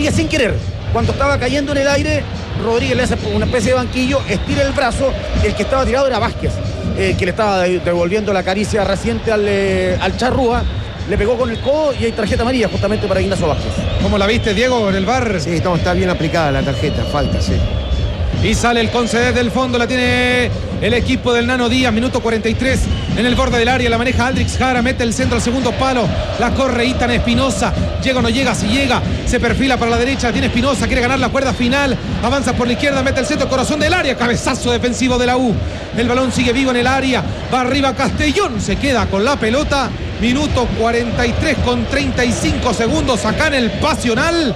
Rodríguez sin querer. Cuando estaba cayendo en el aire, Rodríguez le hace una especie de banquillo, estira el brazo, el que estaba tirado era Vázquez, que le estaba devolviendo la caricia reciente al Charrúa. Le pegó con el codo y hay tarjeta amarilla justamente para Ignacio Vázquez. ¿Cómo la viste, Diego, en el VAR? Sí, está bien aplicada la tarjeta, falta, sí. Y sale el Conce desde el fondo, la tiene el equipo del Nano Díaz, minuto 43, en el borde del área, la maneja Aldrich Jara, mete el centro al segundo palo, la corre Ethan Espinosa, llega o no llega, si llega, se perfila para la derecha, tiene Espinosa, quiere ganar la cuerda final, avanza por la izquierda, mete el centro, corazón del área, cabezazo defensivo de la U, el balón sigue vivo en el área, va arriba Castellón, se queda con la pelota, minuto 43 con 35 segundos acá en el Pasional,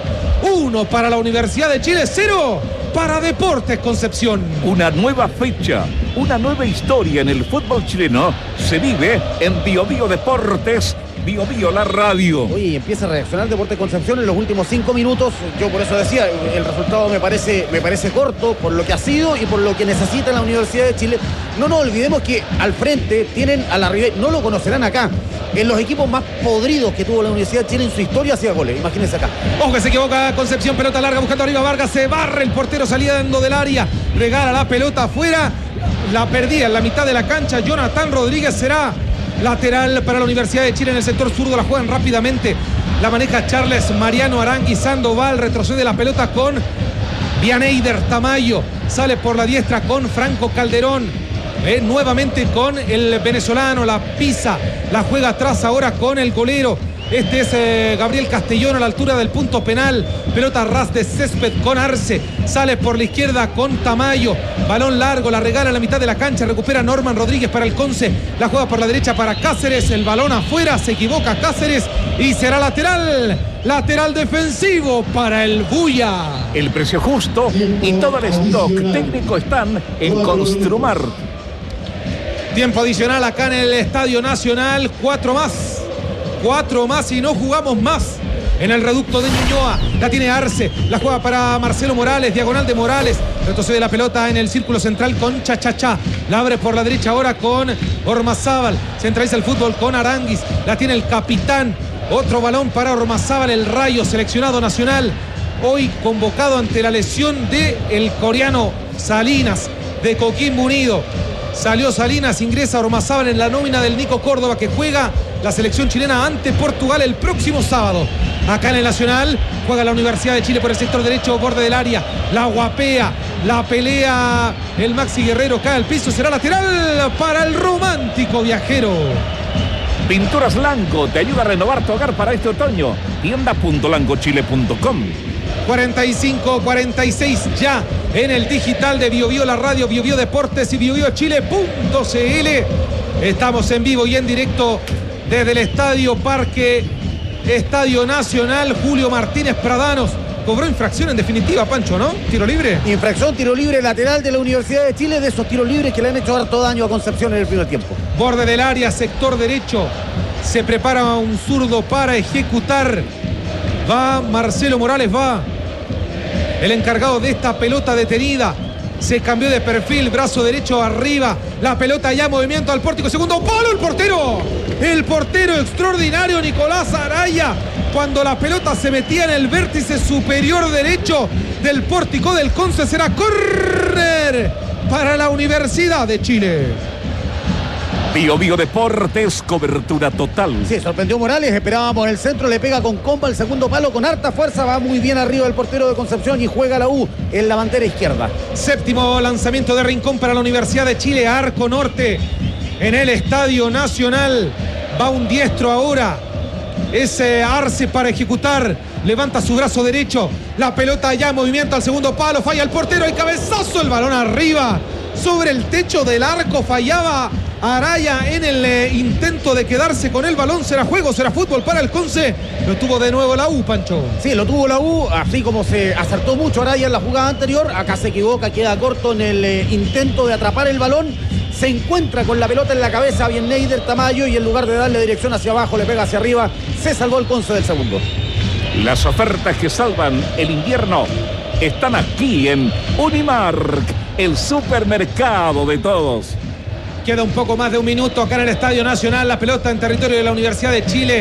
1 para la Universidad de Chile, 0 para Deportes Concepción. Una nueva fecha, una nueva historia en el fútbol chileno se vive en Bio Bio Deportes, Bio Bio la radio. Oye, empieza a reaccionar Deportes Concepción en los últimos 5 minutos. Yo por eso decía, el resultado me parece corto por lo que ha sido y por lo que necesita la Universidad de Chile. No nos olvidemos que al frente tienen a la Ribey, no lo conocerán acá, en los equipos más podridos que tuvo la Universidad de Chile en su historia hacía goles, imagínense acá. Ojo que se equivoca Concepción, pelota larga buscando arriba Vargas, se barre el portero saliendo del área, regala la pelota afuera, la perdía en la mitad de la cancha, Jonathan Rodríguez será lateral para la Universidad de Chile en el sector zurdo, la juegan rápidamente, la maneja Charles Mariano Arangui Sandoval, retrocede la pelota con Vianeider Tamayo, sale por la diestra con Franco Calderón, nuevamente con el venezolano, la pisa, la juega atrás ahora con el golero. Este es Gabriel Castellón a la altura del punto penal. Pelota ras de césped con Arce. Sale por la izquierda con Tamayo. Balón largo, la regala a la mitad de la cancha. Recupera Norman Rodríguez para el Conce. La juega por la derecha para Cáceres. El balón afuera, se equivoca Cáceres y será lateral. Lateral defensivo para el Buya. El precio justo y todo el stock técnico están en Construmar. Tiempo adicional acá en el Estadio Nacional. 4 más y no jugamos más en el reducto de Ñuñoa. La tiene Arce, la juega para Marcelo Morales, diagonal de Morales, retrocede la pelota en el círculo central con Chachachá, la abre por la derecha ahora con Ormazábal, centraliza el fútbol con Aranguis, la tiene el capitán, otro balón para Ormazábal, el Rayo, seleccionado nacional, hoy convocado ante la lesión de el coreano Salinas de Coquimbo Unido. Salió Salinas, ingresa Ormazábal en la nómina del Nico Córdoba, que juega la selección chilena ante Portugal el próximo sábado. Acá en el Nacional juega la Universidad de Chile por el sector derecho, borde del área, la guapea, la pelea el Maxi Guerrero, cae al piso, será lateral para el romántico viajero. Pinturas Lanco te ayuda a renovar tu hogar para este otoño. Tienda.lancochile.com. 45-46 ya en el digital de Bio Bio la radio, Bio Bio Deportes y biobiochile.cl. Estamos en vivo y en directo desde el Estadio Parque, Estadio Nacional. Julio Martínez Pradanos cobró infracción en definitiva, Pancho, ¿no? Tiro libre. Infracción, tiro libre lateral de la Universidad de Chile, de esos tiros libres que le han hecho harto daño a Concepción en el primer tiempo. Borde del área, sector derecho. Se prepara un zurdo para ejecutar. Va Marcelo Morales, va el encargado de esta pelota detenida. Se cambió de perfil, brazo derecho arriba. La pelota ya, movimiento al pórtico. Segundo palo, el portero. El portero extraordinario, Nicolás Araya. Cuando la pelota se metía en el vértice superior derecho del pórtico del Conce, será córner para la Universidad de Chile. Bio Bio Deportes, cobertura total. Sí, sorprendió Morales, esperábamos en el centro, le pega con comba el segundo palo con harta fuerza, va muy bien arriba el portero de Concepción y juega la U en la bandera izquierda. Séptimo lanzamiento de Rincón para la Universidad de Chile, arco norte en el Estadio Nacional. Va un diestro ahora, ese Arce para ejecutar, levanta su brazo derecho, la pelota ya en movimiento al segundo palo, falla el portero, el cabezazo, el balón arriba, sobre el techo del arco, fallaba Araya en el intento de quedarse con el balón. Será juego, será fútbol para el Conce. Lo tuvo de nuevo la U, Pancho. Sí, lo tuvo la U, así como se acertó mucho Araya en la jugada anterior. Acá se equivoca, queda corto en el intento de atrapar el balón. Se encuentra con la pelota en la cabeza bien Neider Tamayo y en lugar de darle dirección hacia abajo le pega hacia arriba. Se salvó el Conce del segundo. Las ofertas que salvan el invierno están aquí en Unimark, el supermercado de todos. Queda un poco más de un minuto acá en el Estadio Nacional. La pelota en territorio de la Universidad de Chile.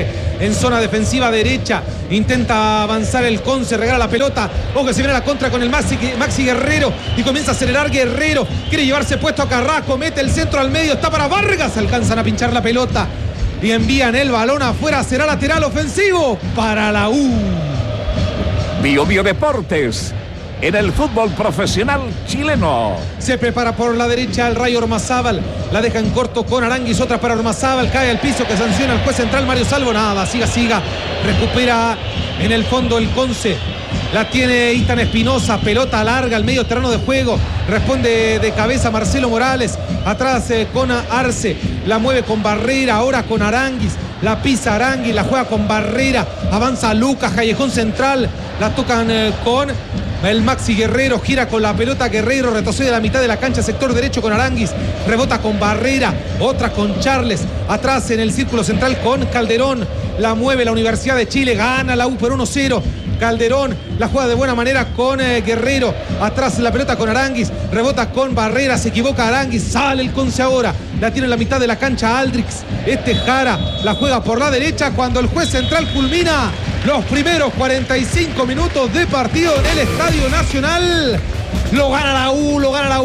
en zona defensiva derecha. Intenta avanzar el Conce, regala la pelota. Ojo que se viene a la contra con el Maxi Guerrero y comienza a acelerar Guerrero. Quiere llevarse puesto a Carrasco, mete el centro al medio, está para Vargas. Alcanzan a pinchar la pelota y envían el balón afuera. Será lateral ofensivo para la U. Bio Bio Deportes, en el fútbol profesional chileno. Se prepara por la derecha el Rayo Ormazábal. La deja en corto con Aranguis, otra para Ormazábal. Cae al piso que sanciona el juez central Mario Salvo. Nada, siga. Recupera en el fondo el Conce. La tiene Ethan Espinosa, pelota larga al medio terreno de juego. Responde de cabeza Marcelo Morales. Atrás con Arce. La mueve con Barrera, ahora con Aranguis. La pisa Aranguis, la juega con Barrera. Avanza Lucas, callejón central. La tocan con el Maxi Guerrero. Gira con la pelota Guerrero. Retrocede a la mitad de la cancha, sector derecho con Aranguis. Rebota con Barrera. Otra con Charles. Atrás en el círculo central con Calderón. La mueve la Universidad de Chile. Gana la U por 1-0. Calderón la juega de buena manera con Guerrero. Atrás la pelota con Aranguis. Rebota con Barrera. Se equivoca Aranguis. Sale el Conce ahora. La tiene en la mitad de la cancha Aldrix. Jara la juega por la derecha cuando el juez central culmina los primeros 45 minutos de partido en el Estadio Nacional. Lo gana la U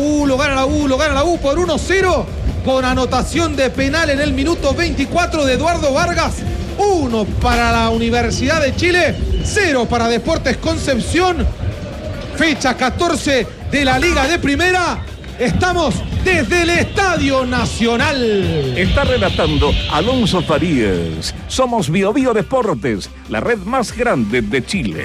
por 1-0 con anotación de penal en el minuto 24 de Eduardo Vargas. 1 para la Universidad de Chile, 0 para Deportes Concepción. Fecha 14 de la Liga de Primera. Estamos desde el Estadio Nacional. Está relatando Alonso Farías. Somos Bio Bio Deportes, la red más grande de Chile.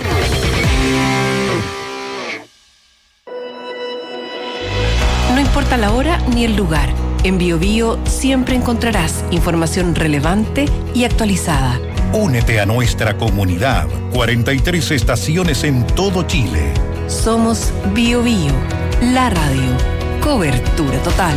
No importa la hora ni el lugar. En Bio Bio siempre encontrarás información relevante y actualizada. Únete a nuestra comunidad. 43 estaciones en todo Chile. Somos Bio Bio, la radio. Cobertura total.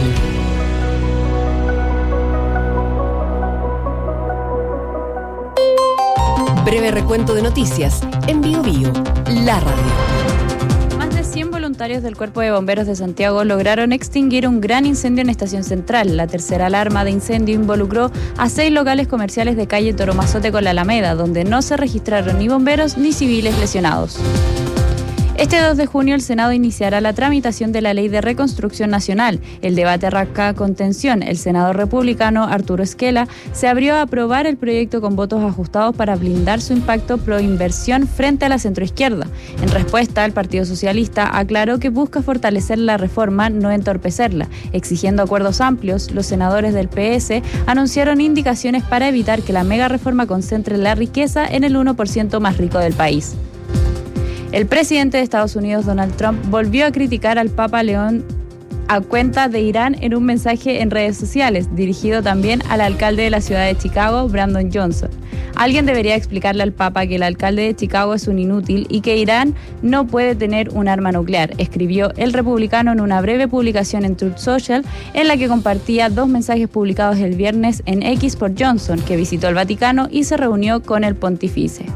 Breve recuento de noticias en Bio Bio, la radio. Más de 100 voluntarios del Cuerpo de Bomberos de Santiago lograron extinguir un gran incendio en Estación Central. La tercera alarma de incendio involucró a 6 locales comerciales de calle Toromazote con la Alameda, donde no se registraron ni bomberos ni civiles lesionados. Este 2 de junio el Senado iniciará la tramitación de la Ley de Reconstrucción Nacional. El debate arranca con tensión. El senador republicano Arturo Esquela se abrió a aprobar el proyecto con votos ajustados para blindar su impacto pro-inversión frente a la centroizquierda. En respuesta, el Partido Socialista aclaró que busca fortalecer la reforma, no entorpecerla. Exigiendo acuerdos amplios, los senadores del PS anunciaron indicaciones para evitar que la mega reforma concentre la riqueza en el 1% más rico del país. El presidente de Estados Unidos, Donald Trump, volvió a criticar al Papa León a cuenta de Irán en un mensaje en redes sociales, dirigido también al alcalde de la ciudad de Chicago, Brandon Johnson. Alguien debería explicarle al Papa que el alcalde de Chicago es un inútil y que Irán no puede tener un arma nuclear, escribió el republicano en una breve publicación en Truth Social, en la que compartía 2 mensajes publicados el viernes en X por Johnson, que visitó el Vaticano y se reunió con el pontífice.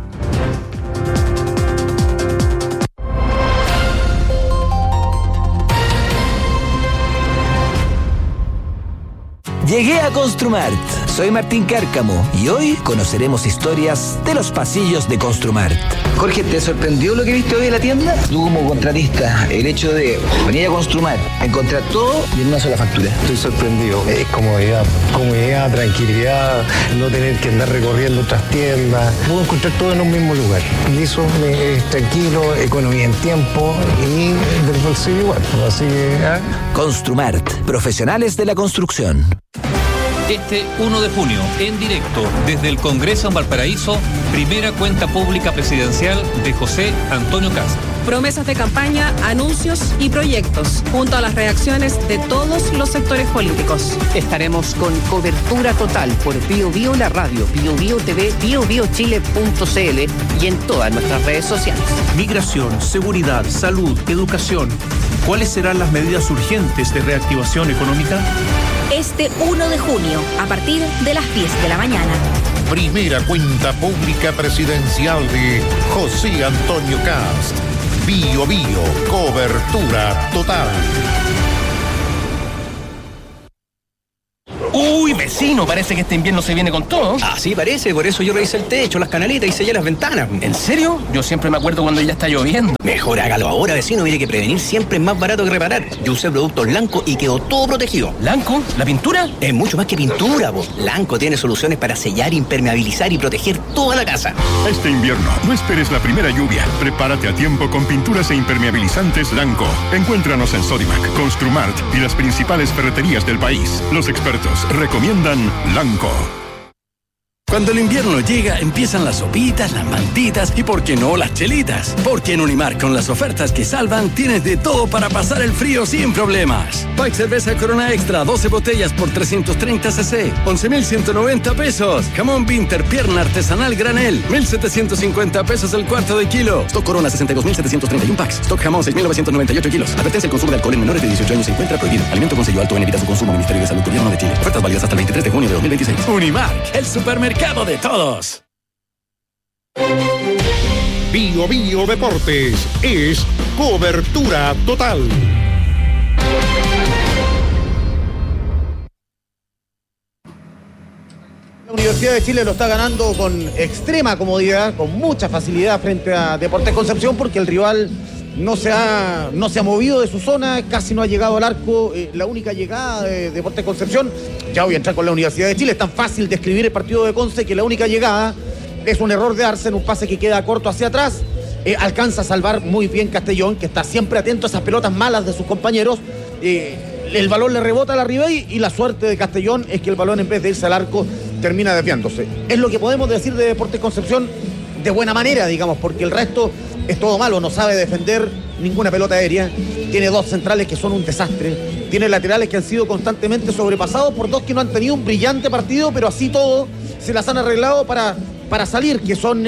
Llegué a Construmart. Soy Martín Cárcamo y hoy conoceremos historias de los pasillos de Construmart. Jorge, ¿te sorprendió lo que viste hoy en la tienda? Tú como contratista, el hecho de venir a Construmart, encontrar todo y en una sola factura. Estoy sorprendido. Es comodidad, tranquilidad, no tener que andar recorriendo otras tiendas. Puedo encontrar todo en un mismo lugar. Y eso es tranquilo, economía en tiempo y del bolsillo igual. Así que... Construmart, profesionales de la construcción. Este 1 de junio, en directo, desde el Congreso en Valparaíso, primera cuenta pública presidencial de José Antonio Kast. Promesas de campaña, anuncios y proyectos, junto a las reacciones de todos los sectores políticos. Estaremos con cobertura total por Bio Bio la radio, Bio Bio TV, biobiochile.cl y en todas nuestras redes sociales. Migración, seguridad, salud, educación. ¿Cuáles serán las medidas urgentes de reactivación económica? Este 1 de junio, a partir de las 10 de la mañana. Primera cuenta pública presidencial de José Antonio Kast. Bio Bio, cobertura total. Uy, vecino, parece que este invierno se viene con todo. Así parece, por eso yo revisé el techo, las canaletas y sellé las ventanas. ¿En serio? Yo siempre me acuerdo cuando ya está lloviendo. Mejor hágalo ahora, vecino. Mire que prevenir siempre es más barato que reparar. Yo usé productos Lanco y quedó todo protegido. ¿Lanco? ¿La pintura? Es mucho más que pintura, po. Lanco tiene soluciones para sellar, impermeabilizar y proteger toda la casa. Este invierno, no esperes la primera lluvia. Prepárate a tiempo con pinturas e impermeabilizantes Lanco. Encuéntranos en Sodimac, Construmart y las principales ferreterías del país. Los expertos recomiendan Lanco. Cuando el invierno llega, empiezan las sopitas, las mantitas y, ¿por qué no, las chelitas? Porque en Unimar, con las ofertas que salvan, tienes de todo para pasar el frío sin problemas. Pack cerveza Corona Extra, 12 botellas por 330 cc, 11.190 pesos. Jamón Winter, pierna artesanal granel, 1.750 pesos el cuarto de kilo. Stock Corona, 62.731 packs. Stock Jamón, 6.998 kilos. Advertencia: el consumo de alcohol en menores de 18 años se encuentra prohibido. Alimento con sello alto en evita su consumo. Ministerio de Salud, Gobierno de Chile. Ofertas válidas hasta el 23 de junio de 2026. Unimar, el supermercado de todos. Bio Bio Deportes es cobertura total. La Universidad de Chile lo está ganando con extrema comodidad, con mucha facilidad frente a Deportes Concepción, porque el rival no se ha movido de su zona, casi no ha llegado al arco. La única llegada de Deportes Concepción, ya voy a entrar con la Universidad de Chile, es tan fácil describir el partido de Conce que la única llegada es un error de Arce en un pase que queda corto hacia atrás. Alcanza a salvar muy bien Castellón, que está siempre atento a esas pelotas malas de sus compañeros. El balón le rebota a la Ribey y la suerte de Castellón es que el balón, en vez de irse al arco, termina desviándose. Es lo que podemos decir de Deportes Concepción de buena manera, digamos, porque el resto es todo malo. No sabe defender ninguna pelota aérea, tiene dos centrales que son un desastre, tiene laterales que han sido constantemente sobrepasados por dos que no han tenido un brillante partido, pero así todo se las han arreglado para salir, que son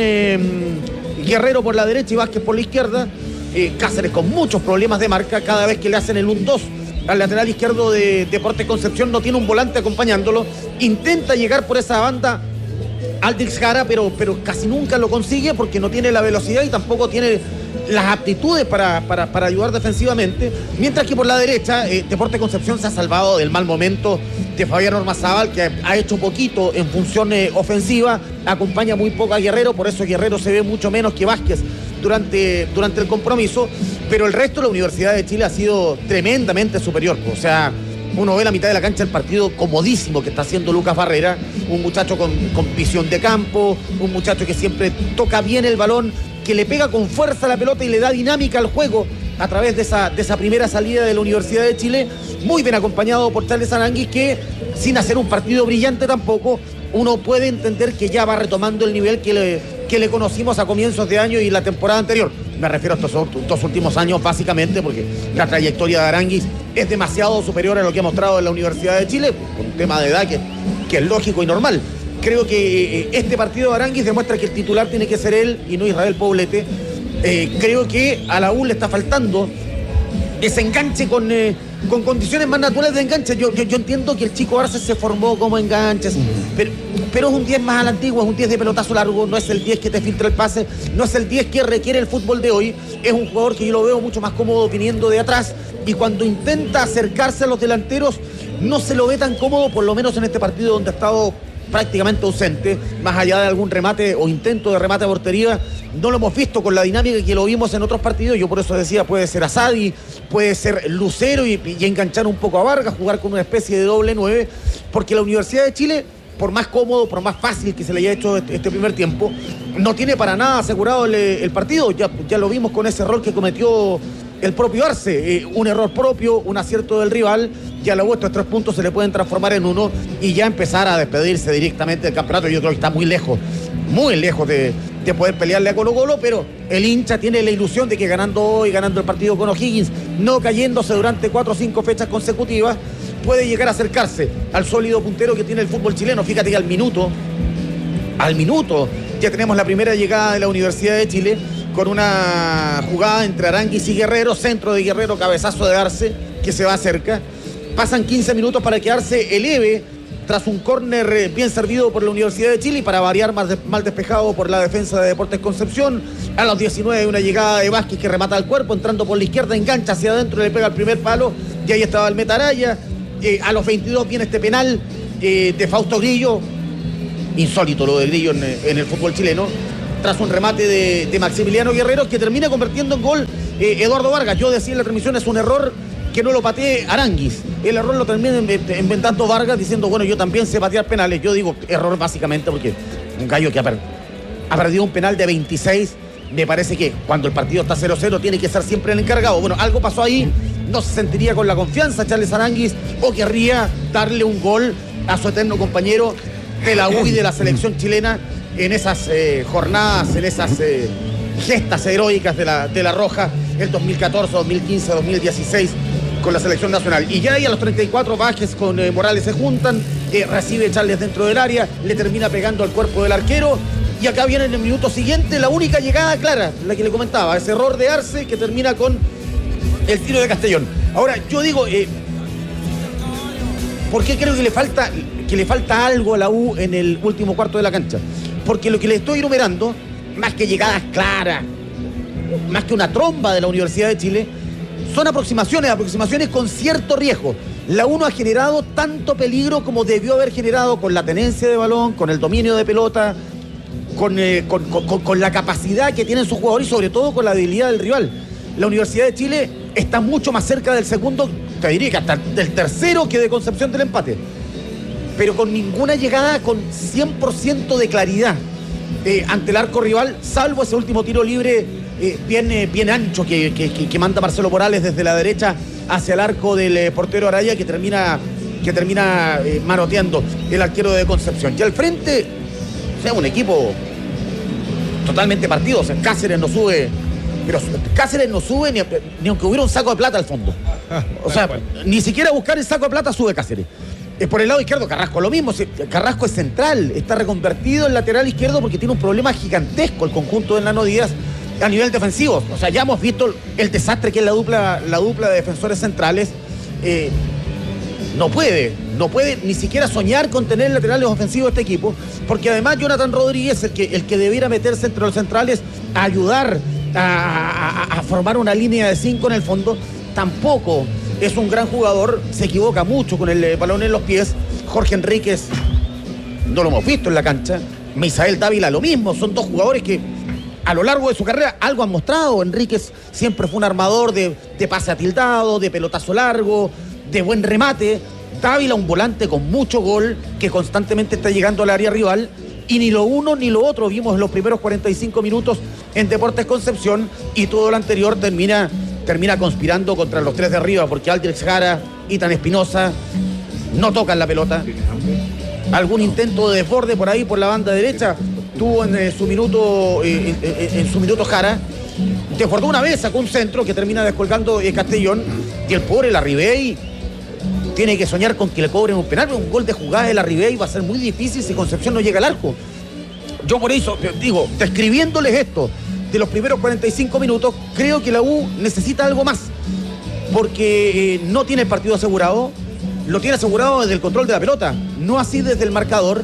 Guerrero por la derecha y Vázquez por la izquierda. Cáceres con muchos problemas de marca, cada vez que le hacen el 1-2 al lateral izquierdo de Deportes Concepción no tiene un volante acompañándolo, intenta llegar por esa banda Aldrich Jara, pero casi nunca lo consigue porque no tiene la velocidad y tampoco tiene las aptitudes para ayudar defensivamente, mientras que por la derecha Deportes Concepción se ha salvado del mal momento de Fabián Ormazábal, que ha hecho poquito en función ofensiva, acompaña muy poco a Guerrero, por eso Guerrero se ve mucho menos que Vázquez durante el compromiso, pero el resto de la Universidad de Chile ha sido tremendamente superior. O sea, uno ve la mitad de la cancha el partido comodísimo que está haciendo Lucas Barrera, un muchacho con visión de campo, un muchacho que siempre toca bien el balón, que le pega con fuerza a la pelota y le da dinámica al juego a través de esa primera salida de la Universidad de Chile, muy bien acompañado por Charles Aranguis, que sin hacer un partido brillante tampoco, uno puede entender que ya va retomando el nivel que le conocimos a comienzos de año y la temporada anterior. Me refiero a estos dos últimos años básicamente, porque la trayectoria de Aranguis es demasiado superior a lo que ha mostrado en la Universidad de Chile, con un tema de edad que es lógico y normal. Creo que este partido de Aranguis demuestra que el titular tiene que ser él y no Israel Poblete. Creo que a la U le está faltando ese enganche con condiciones más naturales de enganche. Yo entiendo que el chico Arce se formó como enganches, pero es un 10 más a la antigua, es un 10 de pelotazo largo, no es el 10 que te filtra el pase, no es el 10 que requiere el fútbol de hoy. Es un jugador que yo lo veo mucho más cómodo viniendo de atrás, y cuando intenta acercarse a los delanteros no se lo ve tan cómodo, por lo menos en este partido donde ha estado prácticamente ausente, más allá de algún remate o intento de remate a portería. No lo hemos visto con la dinámica que lo vimos en otros partidos. Yo por eso decía, puede ser Asadi, puede ser Lucero y enganchar un poco a Vargas, jugar con una especie de doble 9, porque la Universidad de Chile, por más cómodo, por más fácil que se le haya hecho este primer tiempo, no tiene para nada asegurado el partido. Ya lo vimos con ese error que cometió el propio Arce, un error propio, un acierto del rival, ya luego estos 3 puntos se le pueden transformar en 1 y ya empezar a despedirse directamente del campeonato. Yo creo que está muy lejos de poder pelearle a Colo-Colo, pero el hincha tiene la ilusión de que ganando hoy, ganando el partido con O'Higgins, no cayéndose durante 4 o 5 fechas consecutivas, puede llegar a acercarse al sólido puntero que tiene el fútbol chileno. Fíjate que al minuto ya tenemos la primera llegada de la Universidad de Chile, con una jugada entre Aranguis y Guerrero, centro de Guerrero, cabezazo de Arce, que se va cerca. Pasan 15 minutos para que Arce eleve tras un córner bien servido por la Universidad de Chile y para variar mal despejado por la defensa de Deportes Concepción. A los 19 una llegada de Vázquez que remata al cuerpo, entrando por la izquierda, engancha hacia adentro, le pega el primer palo y ahí estaba el Metaraya. A los 22 viene este penal de Fausto Grillo, insólito lo de Grillo en el fútbol chileno, tras un remate de Maximiliano Guerrero que termina convirtiendo en gol Eduardo Vargas. Yo decía en la transmisión, es un error que no lo patee Aranguis. El error lo termina inventando Vargas diciendo, bueno, yo también sé patear penales. Yo digo error básicamente porque un gallo que ha perdido un penal de 26. Me parece que cuando el partido está 0-0 tiene que ser siempre el encargado. Bueno, algo pasó ahí. No se sentiría con la confianza Charles Aranguis o querría darle un gol a su eterno compañero de la U y de la selección chilena en esas jornadas, en esas gestas heroicas de la Roja, el 2014, 2015, 2016 con la selección nacional. Y ya ahí a los 34 Vázquez con Morales se juntan, recibe Charles dentro del área, le termina pegando al cuerpo del arquero y acá viene en el minuto siguiente la única llegada clara, la que le comentaba, ese error de Arce que termina con el tiro de Castellón. Ahora, yo digo, ¿por qué creo que le falta algo a la U en el último cuarto de la cancha? Porque lo que le estoy enumerando, más que llegadas claras, más que una tromba de la Universidad de Chile, son aproximaciones con cierto riesgo. La U no ha generado tanto peligro como debió haber generado con la tenencia de balón, con el dominio de pelota, con la capacidad que tienen sus jugadores y sobre todo con la debilidad del rival. La Universidad de Chile está mucho más cerca del segundo, te diría que hasta del tercero que de Concepción del empate, pero con ninguna llegada con 100% de claridad ante el arco rival, salvo ese último tiro libre bien ancho que manda Marcelo Morales desde la derecha hacia el arco del portero Araya que termina manoteando el arquero de Concepción. Y al frente, o sea, un equipo totalmente partido. O sea, Cáceres no sube, pero Cáceres no sube ni aunque hubiera un saco de plata al fondo. O sea, ni siquiera buscar el saco de plata sube Cáceres. Por el lado izquierdo, Carrasco lo mismo. Carrasco es central, está reconvertido en lateral izquierdo porque tiene un problema gigantesco el conjunto de Nano Díaz a nivel defensivo. O sea, ya hemos visto el desastre que es la dupla de defensores centrales. No puede ni siquiera soñar con tener laterales ofensivos este equipo, porque además Jonathan Rodríguez, el que debiera meterse entre los centrales a ayudar a formar una línea de 5 en el fondo, tampoco es un gran jugador, se equivoca mucho con el balón en los pies. Jorge Enríquez no lo hemos visto en la cancha, Misael Dávila lo mismo, son dos jugadores que a lo largo de su carrera algo han mostrado. Enríquez siempre fue un armador de pase atildado, de pelotazo largo, de buen remate. Dávila un volante con mucho gol que constantemente está llegando al área rival, y ni lo uno ni lo otro vimos en los primeros 45 minutos en Deportes Concepción, y todo lo anterior termina conspirando contra los tres de arriba, porque Aldrich Jara, Ethan Espinosa no tocan la pelota. Algún intento de desborde por ahí por la banda derecha tuvo en su minuto Jara. Desbordó una vez, sacó un centro que termina descolgando Castellón, y el pobre Larribey tiene que soñar con que le cobren un penal. Un gol de jugada de Larribey va a ser muy difícil si Concepción no llega al arco. Yo por eso digo, describiéndoles esto de los primeros 45 minutos, creo que la U necesita algo más, porque no tiene el partido asegurado, lo tiene asegurado desde el control de la pelota, no así desde el marcador,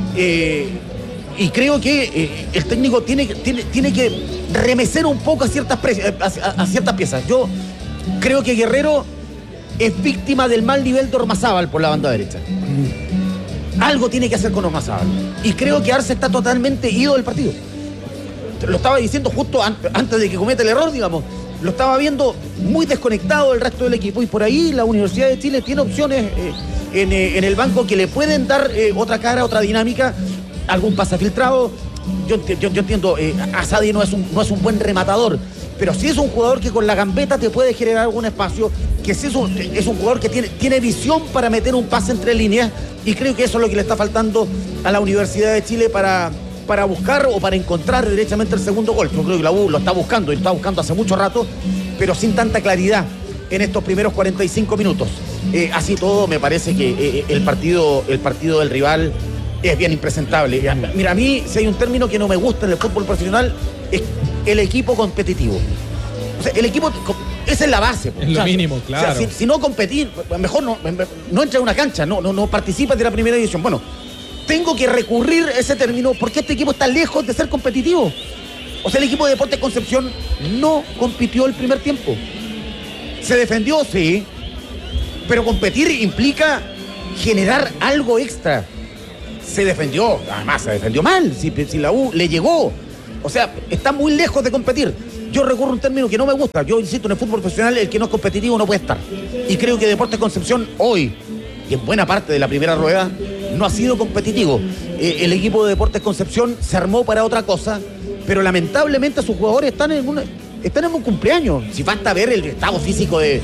y creo que el técnico tiene que remecer un poco a ciertas piezas. Yo creo que Guerrero es víctima del mal nivel de Ormazábal por la banda derecha. Algo tiene que hacer con Ormazábal, y creo que Arce está totalmente ido del partido. Lo estaba diciendo justo antes de que cometa el error, digamos. Lo estaba viendo muy desconectado del resto del equipo, y por ahí la Universidad de Chile tiene opciones en el banco que le pueden dar otra cara, otra dinámica, algún pase filtrado. Yo entiendo, Asadi no es un buen rematador, pero sí es un jugador que con la gambeta te puede generar algún espacio, que sí es un jugador que tiene visión para meter un pase entre líneas, y creo que eso es lo que le está faltando a la Universidad de Chile para buscar o para encontrar directamente el segundo gol. Yo creo que la U lo está buscando, y lo está buscando hace mucho rato, pero sin tanta claridad en estos primeros 45 minutos. Así todo, me parece que el partido del rival es bien impresentable. Mira, a mí, si hay un término que no me gusta en el fútbol profesional, es el equipo competitivo. O sea, el equipo, esa es la base. Es lo mínimo, claro. O sea, si no competir, mejor no entra a una cancha, no participas de la primera división. Bueno, tengo que recurrir a ese término porque este equipo está lejos de ser competitivo. O sea, el equipo de Deportes Concepción no compitió el primer tiempo. Se defendió, sí, pero competir implica generar algo extra. Se defendió, además se defendió mal, si la U le llegó. O sea, está muy lejos de competir. Yo recurro a un término que no me gusta. Yo insisto, en el fútbol profesional el que no es competitivo no puede estar. Y creo que Deportes Concepción hoy, y en buena parte de la primera rueda, no ha sido competitivo. El equipo de Deportes Concepción se armó para otra cosa, pero lamentablemente sus jugadores están en un cumpleaños. Si basta ver el estado físico de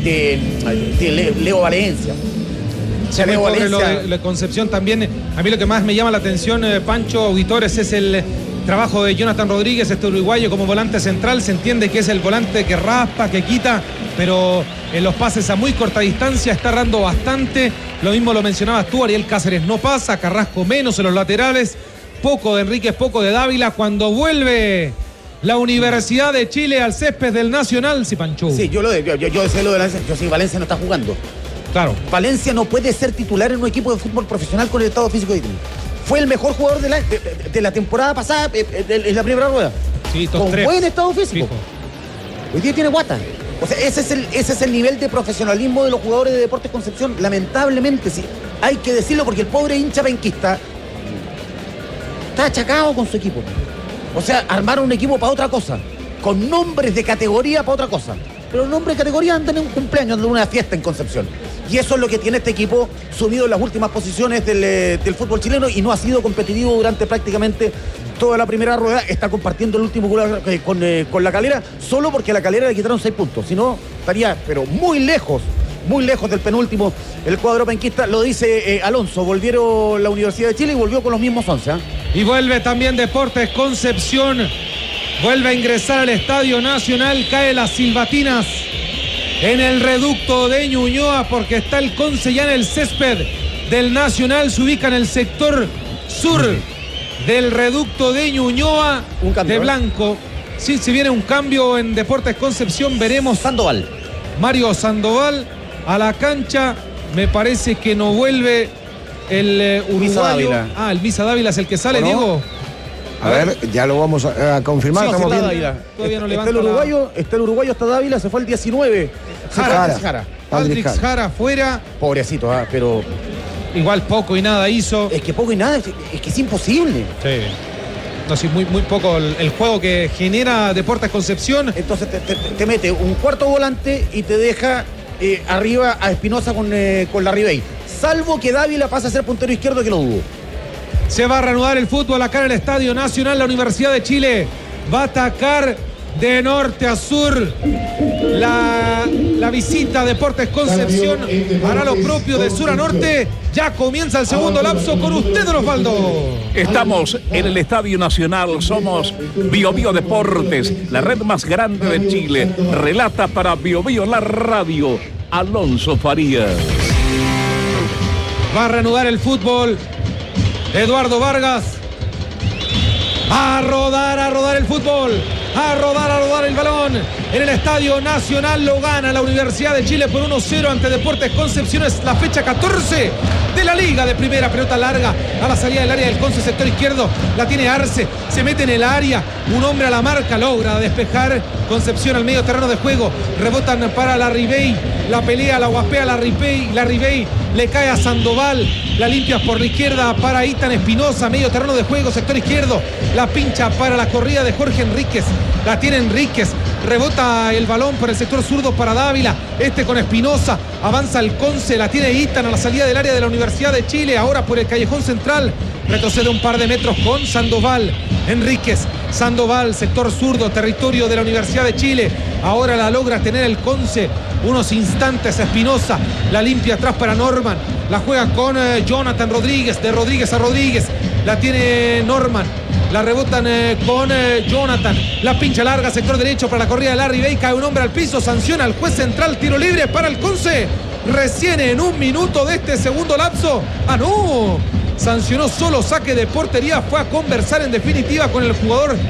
Leo Valencia. Leo Valencia. Lo de Concepción también. A mí lo que más me llama la atención, Pancho, auditores, es el trabajo de Jonathan Rodríguez, este uruguayo como volante central. Se entiende que es el volante que raspa, que quita, pero en los pases a muy corta distancia está errando bastante. Lo mismo lo mencionabas tú, Ariel Cáceres no pasa, Carrasco menos en los laterales, poco de Enríquez, poco de Dávila. Cuando vuelve la Universidad de Chile al césped del Nacional, sí, Pancho. Sí, yo decía lo de Valencia, yo sí, Valencia no está jugando. Claro. Valencia no puede ser titular en un equipo de fútbol profesional con el estado físico que tiene. Fue el mejor jugador de la temporada pasada en la primera rueda. Sí, con 3. Buen estado físico. Fijo. Hoy día tiene guata. O sea, ese es el nivel de profesionalismo de los jugadores de Deportes Concepción. Lamentablemente, sí, hay que decirlo porque el pobre hincha penquista está achacado con su equipo. O sea, armaron un equipo para otra cosa, con nombres de categoría para otra cosa. Pero los nombres de categoría andan en un cumpleaños, andan en una fiesta en Concepción. Y eso es lo que tiene este equipo subido en las últimas posiciones del fútbol chileno y no ha sido competitivo durante prácticamente toda la primera rueda. Está compartiendo el último gol con La Calera, solo porque a La Calera le quitaron 6 puntos. Si no, estaría, pero muy lejos del penúltimo el cuadro penquista. Lo dice Alonso, volvieron la Universidad de Chile y volvió con los mismos 11. Y vuelve también Deportes Concepción. Vuelve a ingresar al Estadio Nacional, cae las silbatinas en el reducto de Ñuñoa porque está el Conce ya en el césped del Nacional, se ubica en el sector sur del reducto de Ñuñoa, de blanco. Sí, si viene un cambio en Deportes Concepción, veremos. Sandoval. Mario Sandoval a la cancha, me parece que no vuelve el uruguayo. El Misa Dávila es el que sale, ¿no? Diego. A ver, ya lo vamos a confirmar. Sí, estamos viendo. Todavía no está el uruguayo hasta Dávila, se fue el 19. Aldrich Jara fuera. Pobrecito, pero igual poco y nada hizo. Es que poco y nada, es que es imposible. Sí. No, sí, muy poco el juego que genera Deportes Concepción. Entonces te mete un cuarto volante y te deja arriba a Espinosa con Larribey. Salvo que Dávila pasa a ser puntero izquierdo, que lo dudo. Se va a reanudar el fútbol acá en el Estadio Nacional. La Universidad de Chile va a atacar de norte a sur. La visita a Deportes Concepción hará lo propio de sur a norte. Ya comienza el segundo lapso con usted, don Osvaldo. Estamos en el Estadio Nacional. Somos Bio Bio Deportes, la red más grande de Chile. Relata para Bio Bio la radio, Alonso Farías. Va a reanudar el fútbol Eduardo Vargas. A rodar el fútbol. A rodar el balón. En el Estadio Nacional lo gana la Universidad de Chile por 1-0 ante Deportes Concepción. Es la fecha 14 de la Liga de Primera. Pelota larga a la salida del área del Conce, sector izquierdo. La tiene Arce. Se mete en el área. Un hombre a la marca. Logra despejar Concepción al medio terreno de juego. Rebotan para Larribey. La pelea, la guapea Larribey. Le cae a Sandoval. La limpia por la izquierda para Itan Espinosa. Medio terreno de juego, sector izquierdo. La pincha para la corrida de Jorge Enríquez. La tiene Enríquez. Rebota el balón por el sector zurdo para Dávila. Con Espinosa. Avanza el Conce. La tiene Itan a la salida del área de la Universidad de Chile. Ahora por el callejón central. Retrocede un par de metros con Sandoval. Enríquez. Sandoval, sector zurdo, territorio de la Universidad de Chile. Ahora la logra tener el Conce. Unos instantes Espinosa. La limpia atrás para Norman. La juega con Jonathan Rodríguez. De Rodríguez a Rodríguez. La tiene Norman. La rebotan con Jonathan. La pincha larga, sector derecho para la corrida de Larribey. Cae un hombre al piso. Sanciona al juez central. Tiro libre para el Conce. Recién en un minuto de este segundo lapso. ¡No! Sancionó solo saque de portería. Fue a conversar en definitiva con el jugador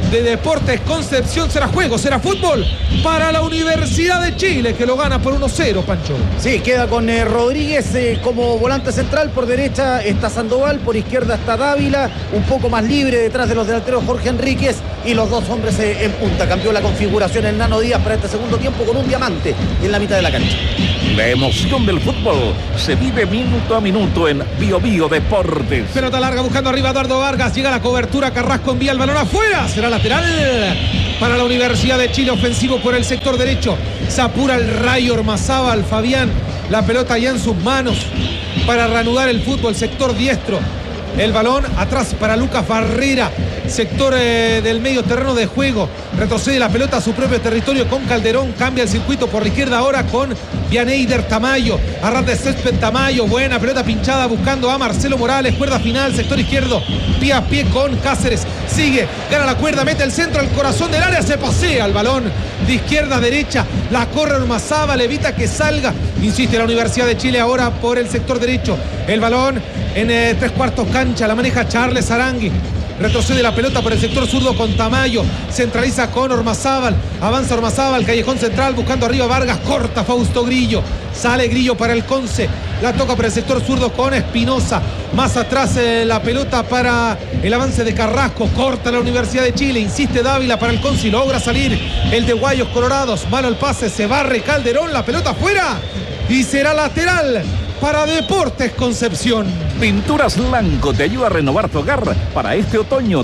de Deportes Concepción. Será juego, será fútbol para la Universidad de Chile, que lo gana por 1-0, Pancho. Sí, queda con Rodríguez como volante central. Por derecha está Sandoval, por izquierda está Dávila, un poco más libre detrás de los delanteros Jorge Enríquez, y los dos hombres en punta. Cambió la configuración el Nano Díaz para este segundo tiempo con un diamante en la mitad de la cancha. La emoción del fútbol se vive minuto a minuto en Bio Bio Deportes. Pelota larga buscando arriba Eduardo Vargas. Llega la cobertura. Carrasco envía el balón afuera. Será lateral para la Universidad de Chile. Ofensivo por el sector derecho. Se apura el Rayo Ormazábal. Fabián. La pelota ya en sus manos para reanudar el fútbol. Sector diestro. El balón atrás para Lucas Barrera. Sector del medio terreno de juego. Retrocede la pelota a su propio territorio con Calderón. Cambia el circuito por la izquierda ahora con Vianeyder Tamayo. Arras de césped Tamayo. Buena pelota pinchada buscando a Marcelo Morales. Cuerda final, sector izquierdo. Pie a pie con Cáceres. Sigue, gana la cuerda, mete el centro al corazón del área. Se pasea el balón de izquierda a derecha. La corre Ormazábal, evita que salga. Insiste la Universidad de Chile ahora por el sector derecho. El balón en 3/4 cancha. La maneja Charles Arangui. Retrocede la pelota por el sector zurdo con Tamayo. Centraliza con Ormazábal. Avanza Ormazábal, callejón central, buscando arriba Vargas. Corta Fausto Grillo. Sale Grillo para el Conce. La toca por el sector zurdo con Espinosa. Más atrás la pelota para el avance de Carrasco. Corta la Universidad de Chile. Insiste Dávila para el Conce y logra salir el de Guayos Colorados. Malo el pase, se barre Calderón. La pelota afuera. Y será lateral para Deportes Concepción. Pinturas Lanco te ayuda a renovar tu hogar para este otoño.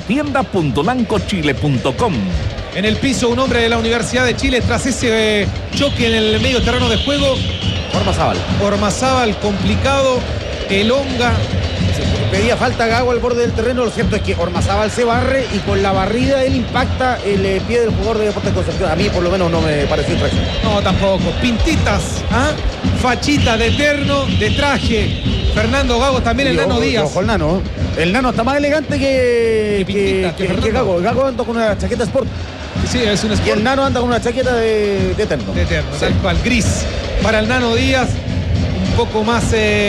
Tienda.lancochile.com. En el piso un hombre de la Universidad de Chile tras ese choque en el medio terreno de juego. Ormazábal complicado. Elonga. Pedía falta Gago al borde del terreno. Lo cierto es que Ormazábal se barre y con la barrida él impacta el pie del jugador de Deportes Concepción. A mí por lo menos no me pareció infracción. No, tampoco. Pintitas, fachita de terno, de traje. Fernando Gago también, el Nano Díaz. Ojo el Nano. El Nano está más elegante que Gago. Gago anda con una chaqueta sport. Sí, es un sport. Y el Nano anda con una chaqueta de terno. De terno, tal cual. Gris para el Nano Díaz. Un poco más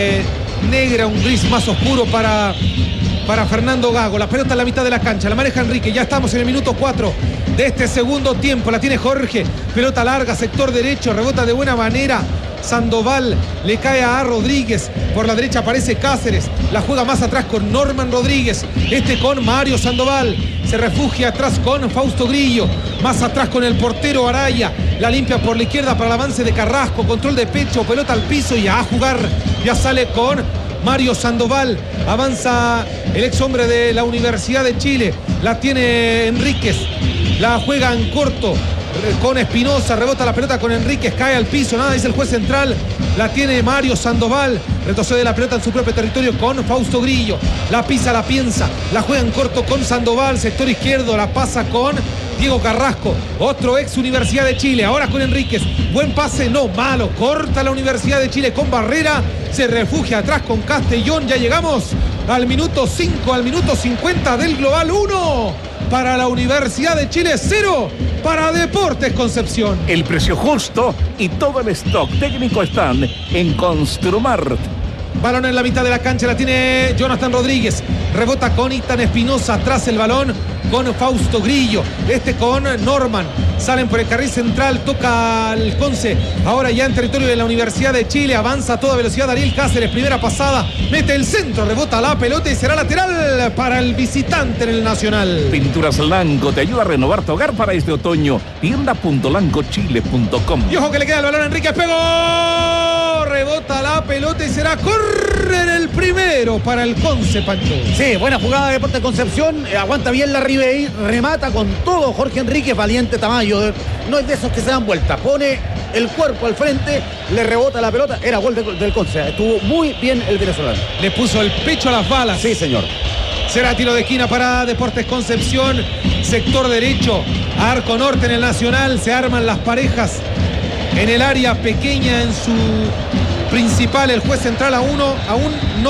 negra, un gris más oscuro para Fernando Gago. La pelota en la mitad de la cancha, la maneja Enrique. Ya estamos en el minuto 4 de este segundo tiempo. La tiene Jorge, pelota larga, sector derecho, rebota de buena manera Sandoval, le cae a Rodríguez. Por la derecha aparece Cáceres, la juega más atrás con Norman Rodríguez. Con Mario Sandoval, se refugia atrás con Fausto Grillo. Más atrás con el portero Araya. La limpia por la izquierda para el avance de Carrasco. Control de pecho, pelota al piso y a jugar. Ya sale con Mario Sandoval. Avanza el ex hombre de la Universidad de Chile. La tiene Enríquez. La juega en corto con Espinosa. Rebota la pelota con Enríquez. Cae al piso. Nada, dice el juez central. La tiene Mario Sandoval. Retrocede la pelota en su propio territorio con Fausto Grillo. La pisa, la piensa. La juega en corto con Sandoval. Sector izquierdo. La pasa con Diego Carrasco, otro ex Universidad de Chile. Ahora con Enríquez. Buen pase, no, malo. Corta la Universidad de Chile con Barrera. Se refugia atrás con Castellón. Ya llegamos al minuto 5, al minuto 50 del global. 1 para la Universidad de Chile, 0 para Deportes Concepción. El precio justo y todo el stock técnico están en Construmart. Balón en la mitad de la cancha, la tiene Jonathan Rodríguez. Rebota con Itan Espinosa. Atrás el balón con Fausto Grillo. Con Norman. Salen por el carril central. Toca al Conce. Ahora ya en territorio de la Universidad de Chile. Avanza a toda velocidad Ariel Cáceres. Primera pasada. Mete el centro. Rebota la pelota y será lateral para el visitante en el Nacional. Pinturas Lanco te ayuda a renovar tu hogar para este otoño. Tienda.lancochile.com. Y ojo que le queda el balón a Enrique. Pegó. Rebota la pelota y será correr el primero para el Conce, Pancho. Sí, buena jugada de Deportes Concepción. Aguanta bien la Ribey. Remata con todo Jorge Enríquez. Valiente Tamayo. No es de esos que se dan vuelta. Pone el cuerpo al frente. Le rebota la pelota. Era gol del Conce. Estuvo muy bien el venezolano. Le puso el pecho a las balas. Sí, señor. Será tiro de esquina para Deportes Concepción. Sector derecho. Arco norte en el Nacional. Se arman las parejas en el área pequeña en su principal. El juez central aún no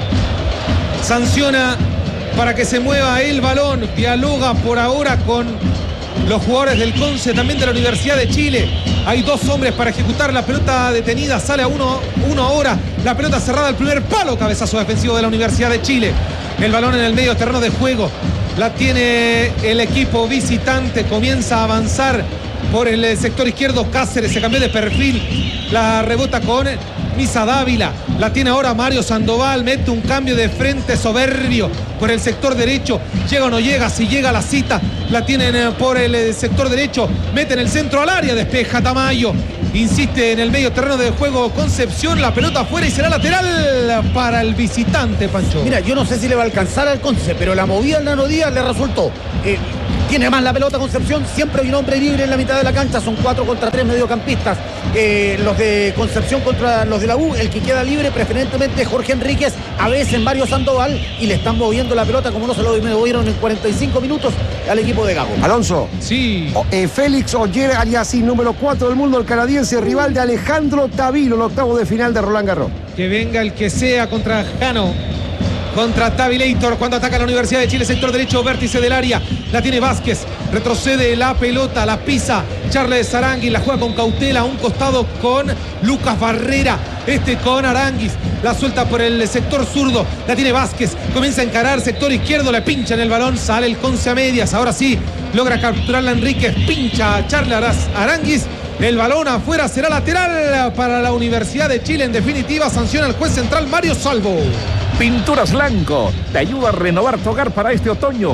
sanciona para que se mueva el balón. Dialoga por ahora con los jugadores del Conce, también de la Universidad de Chile. Hay dos hombres para ejecutar la pelota detenida. Sale a uno ahora. La pelota cerrada al primer palo. Cabezazo defensivo de la Universidad de Chile. El balón en el medio terreno de juego. La tiene el equipo visitante. Comienza a avanzar por el sector izquierdo. Cáceres se cambió de perfil. La rebota con Misa Dávila. La tiene ahora Mario Sandoval. Mete un cambio de frente soberbio por el sector derecho. Llega o no llega. Si llega la cita. La tienen por el sector derecho. Mete en el centro al área. Despeja Tamayo. Insiste en el medio terreno de juego Concepción. La pelota afuera y será lateral para el visitante, Pancho. Mira, yo no sé si le va a alcanzar al Conce, pero la movida al Nano Díaz le resultó. Tiene más la pelota Concepción. Siempre hay un hombre libre en la mitad de la cancha. Son 4 contra 3 mediocampistas. Los de Concepción contra los de la U. El que queda libre preferentemente Jorge Enríquez. A veces Mario Sandoval. Y le están moviendo la pelota como no se lo movieron en 45 minutos al equipo de Gago. Alonso. Sí. Félix Oyer Aliassime, número 4 del mundo, el canadiense, rival de Alejandro Tavilo, el octavo de final de Roland Garros. Que venga el que sea contra Jano. Contra Tavilator cuando ataca la Universidad de Chile, sector derecho, vértice del área. La tiene Vázquez, retrocede la pelota, la pisa Charles Aranguis, la juega con cautela a un costado con Lucas Barrera. Con Aranguis, la suelta por el sector zurdo, la tiene Vázquez, comienza a encarar sector izquierdo, le pincha en el balón, sale el Conce a medias, ahora sí, logra capturarla Enríquez, pincha a Charles Aranguis. El balón afuera, será lateral para la Universidad de Chile. En definitiva, sanciona el juez central Mario Salvo. Pinturas Lanco te ayuda a renovar tu hogar para este otoño.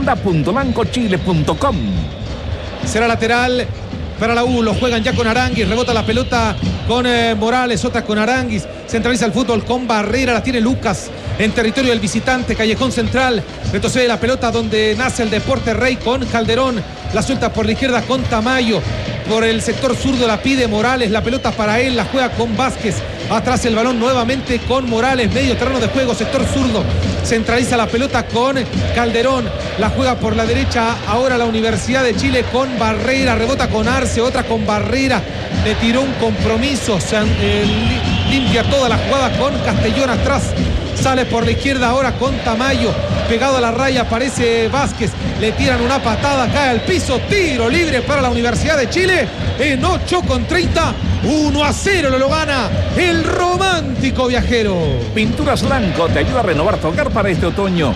Tienda.lancochile.com. Será lateral para la U. Lo juegan ya con Aranguis. Rebota la pelota con Morales. Otra con Aranguis. Centraliza el fútbol con Barrera. La tiene Lucas en territorio del visitante. Callejón central. Retrocede la pelota donde nace el Deporte Rey con Calderón. La suelta por la izquierda con Tamayo. Por el sector zurdo la pide Morales. La pelota para él. La juega con Vázquez. Atrás el balón nuevamente con Morales. Medio terreno de juego. Sector zurdo. Centraliza la pelota con Calderón. La juega por la derecha. Ahora la Universidad de Chile con Barrera. Rebota con Arce. Otra con Barrera. Le tiró un compromiso. Se limpia toda la jugada con Castellón atrás. Sale por la izquierda ahora con Tamayo. Pegado a la raya aparece Vázquez. Le tiran una patada, cae al piso. Tiro libre para la Universidad de Chile. En 8:30. 1-0 lo gana el romántico viajero. Pinturas Lanco te ayuda a renovar tu hogar para este otoño.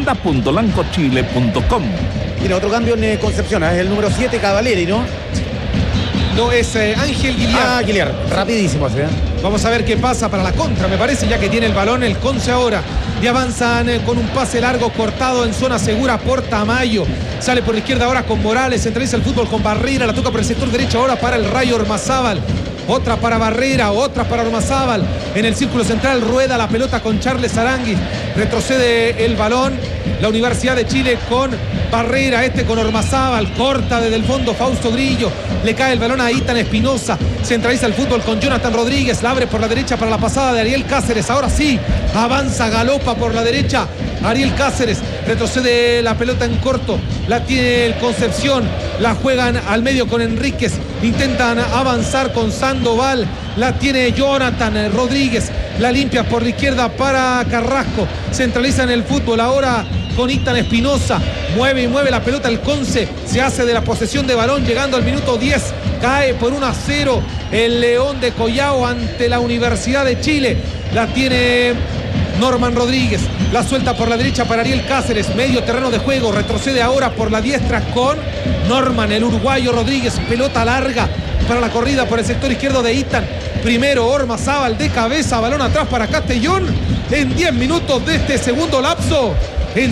Tienda.lancochile.com. Tiene otro cambio en Concepción. Es el número 7, Cavaleri, ¿no? No, es Ángel Guiliar. Ah, Guiliar. Rapidísimo ese, ¿eh? Vamos a ver qué pasa para la contra, me parece, ya que tiene el balón el Conce ahora. Y avanzan con un pase largo cortado en zona segura por Tamayo. Sale por la izquierda ahora con Morales. Centraliza el fútbol con Barrera. La toca por el sector derecho ahora para el Rayo Ormazábal. Otra para Barrera, otra para Ormazábal. En el círculo central rueda la pelota con Charles Aranguis. Retrocede el balón la Universidad de Chile con Barrera, con Ormazábal. Corta desde el fondo Fausto Grillo. Le cae el balón a Itan Espinosa. Centraliza el fútbol con Jonathan Rodríguez. La abre por la derecha para la pasada de Ariel Cáceres. Ahora sí, avanza, galopa por la derecha Ariel Cáceres. Retrocede la pelota en corto. La tiene el Concepción. La juegan al medio con Enríquez. Intentan avanzar con Sandoval. La tiene Jonathan Rodríguez. La limpia por la izquierda para Carrasco. Centraliza en el fútbol ahora con Itan Espinosa. Mueve y mueve la pelota el Conce. Se hace de la posesión de balón llegando al minuto 10. Cae por 1-0 el León de Collao ante la Universidad de Chile. La tiene Norman Rodríguez. La suelta por la derecha para Ariel Cáceres. Medio terreno de juego. Retrocede ahora por la diestra con Norman, el uruguayo Rodríguez. Pelota larga para la corrida por el sector izquierdo de Itan. Primero Ormazábal de cabeza. Balón atrás para Castellón. En 10 minutos de este segundo lapso. En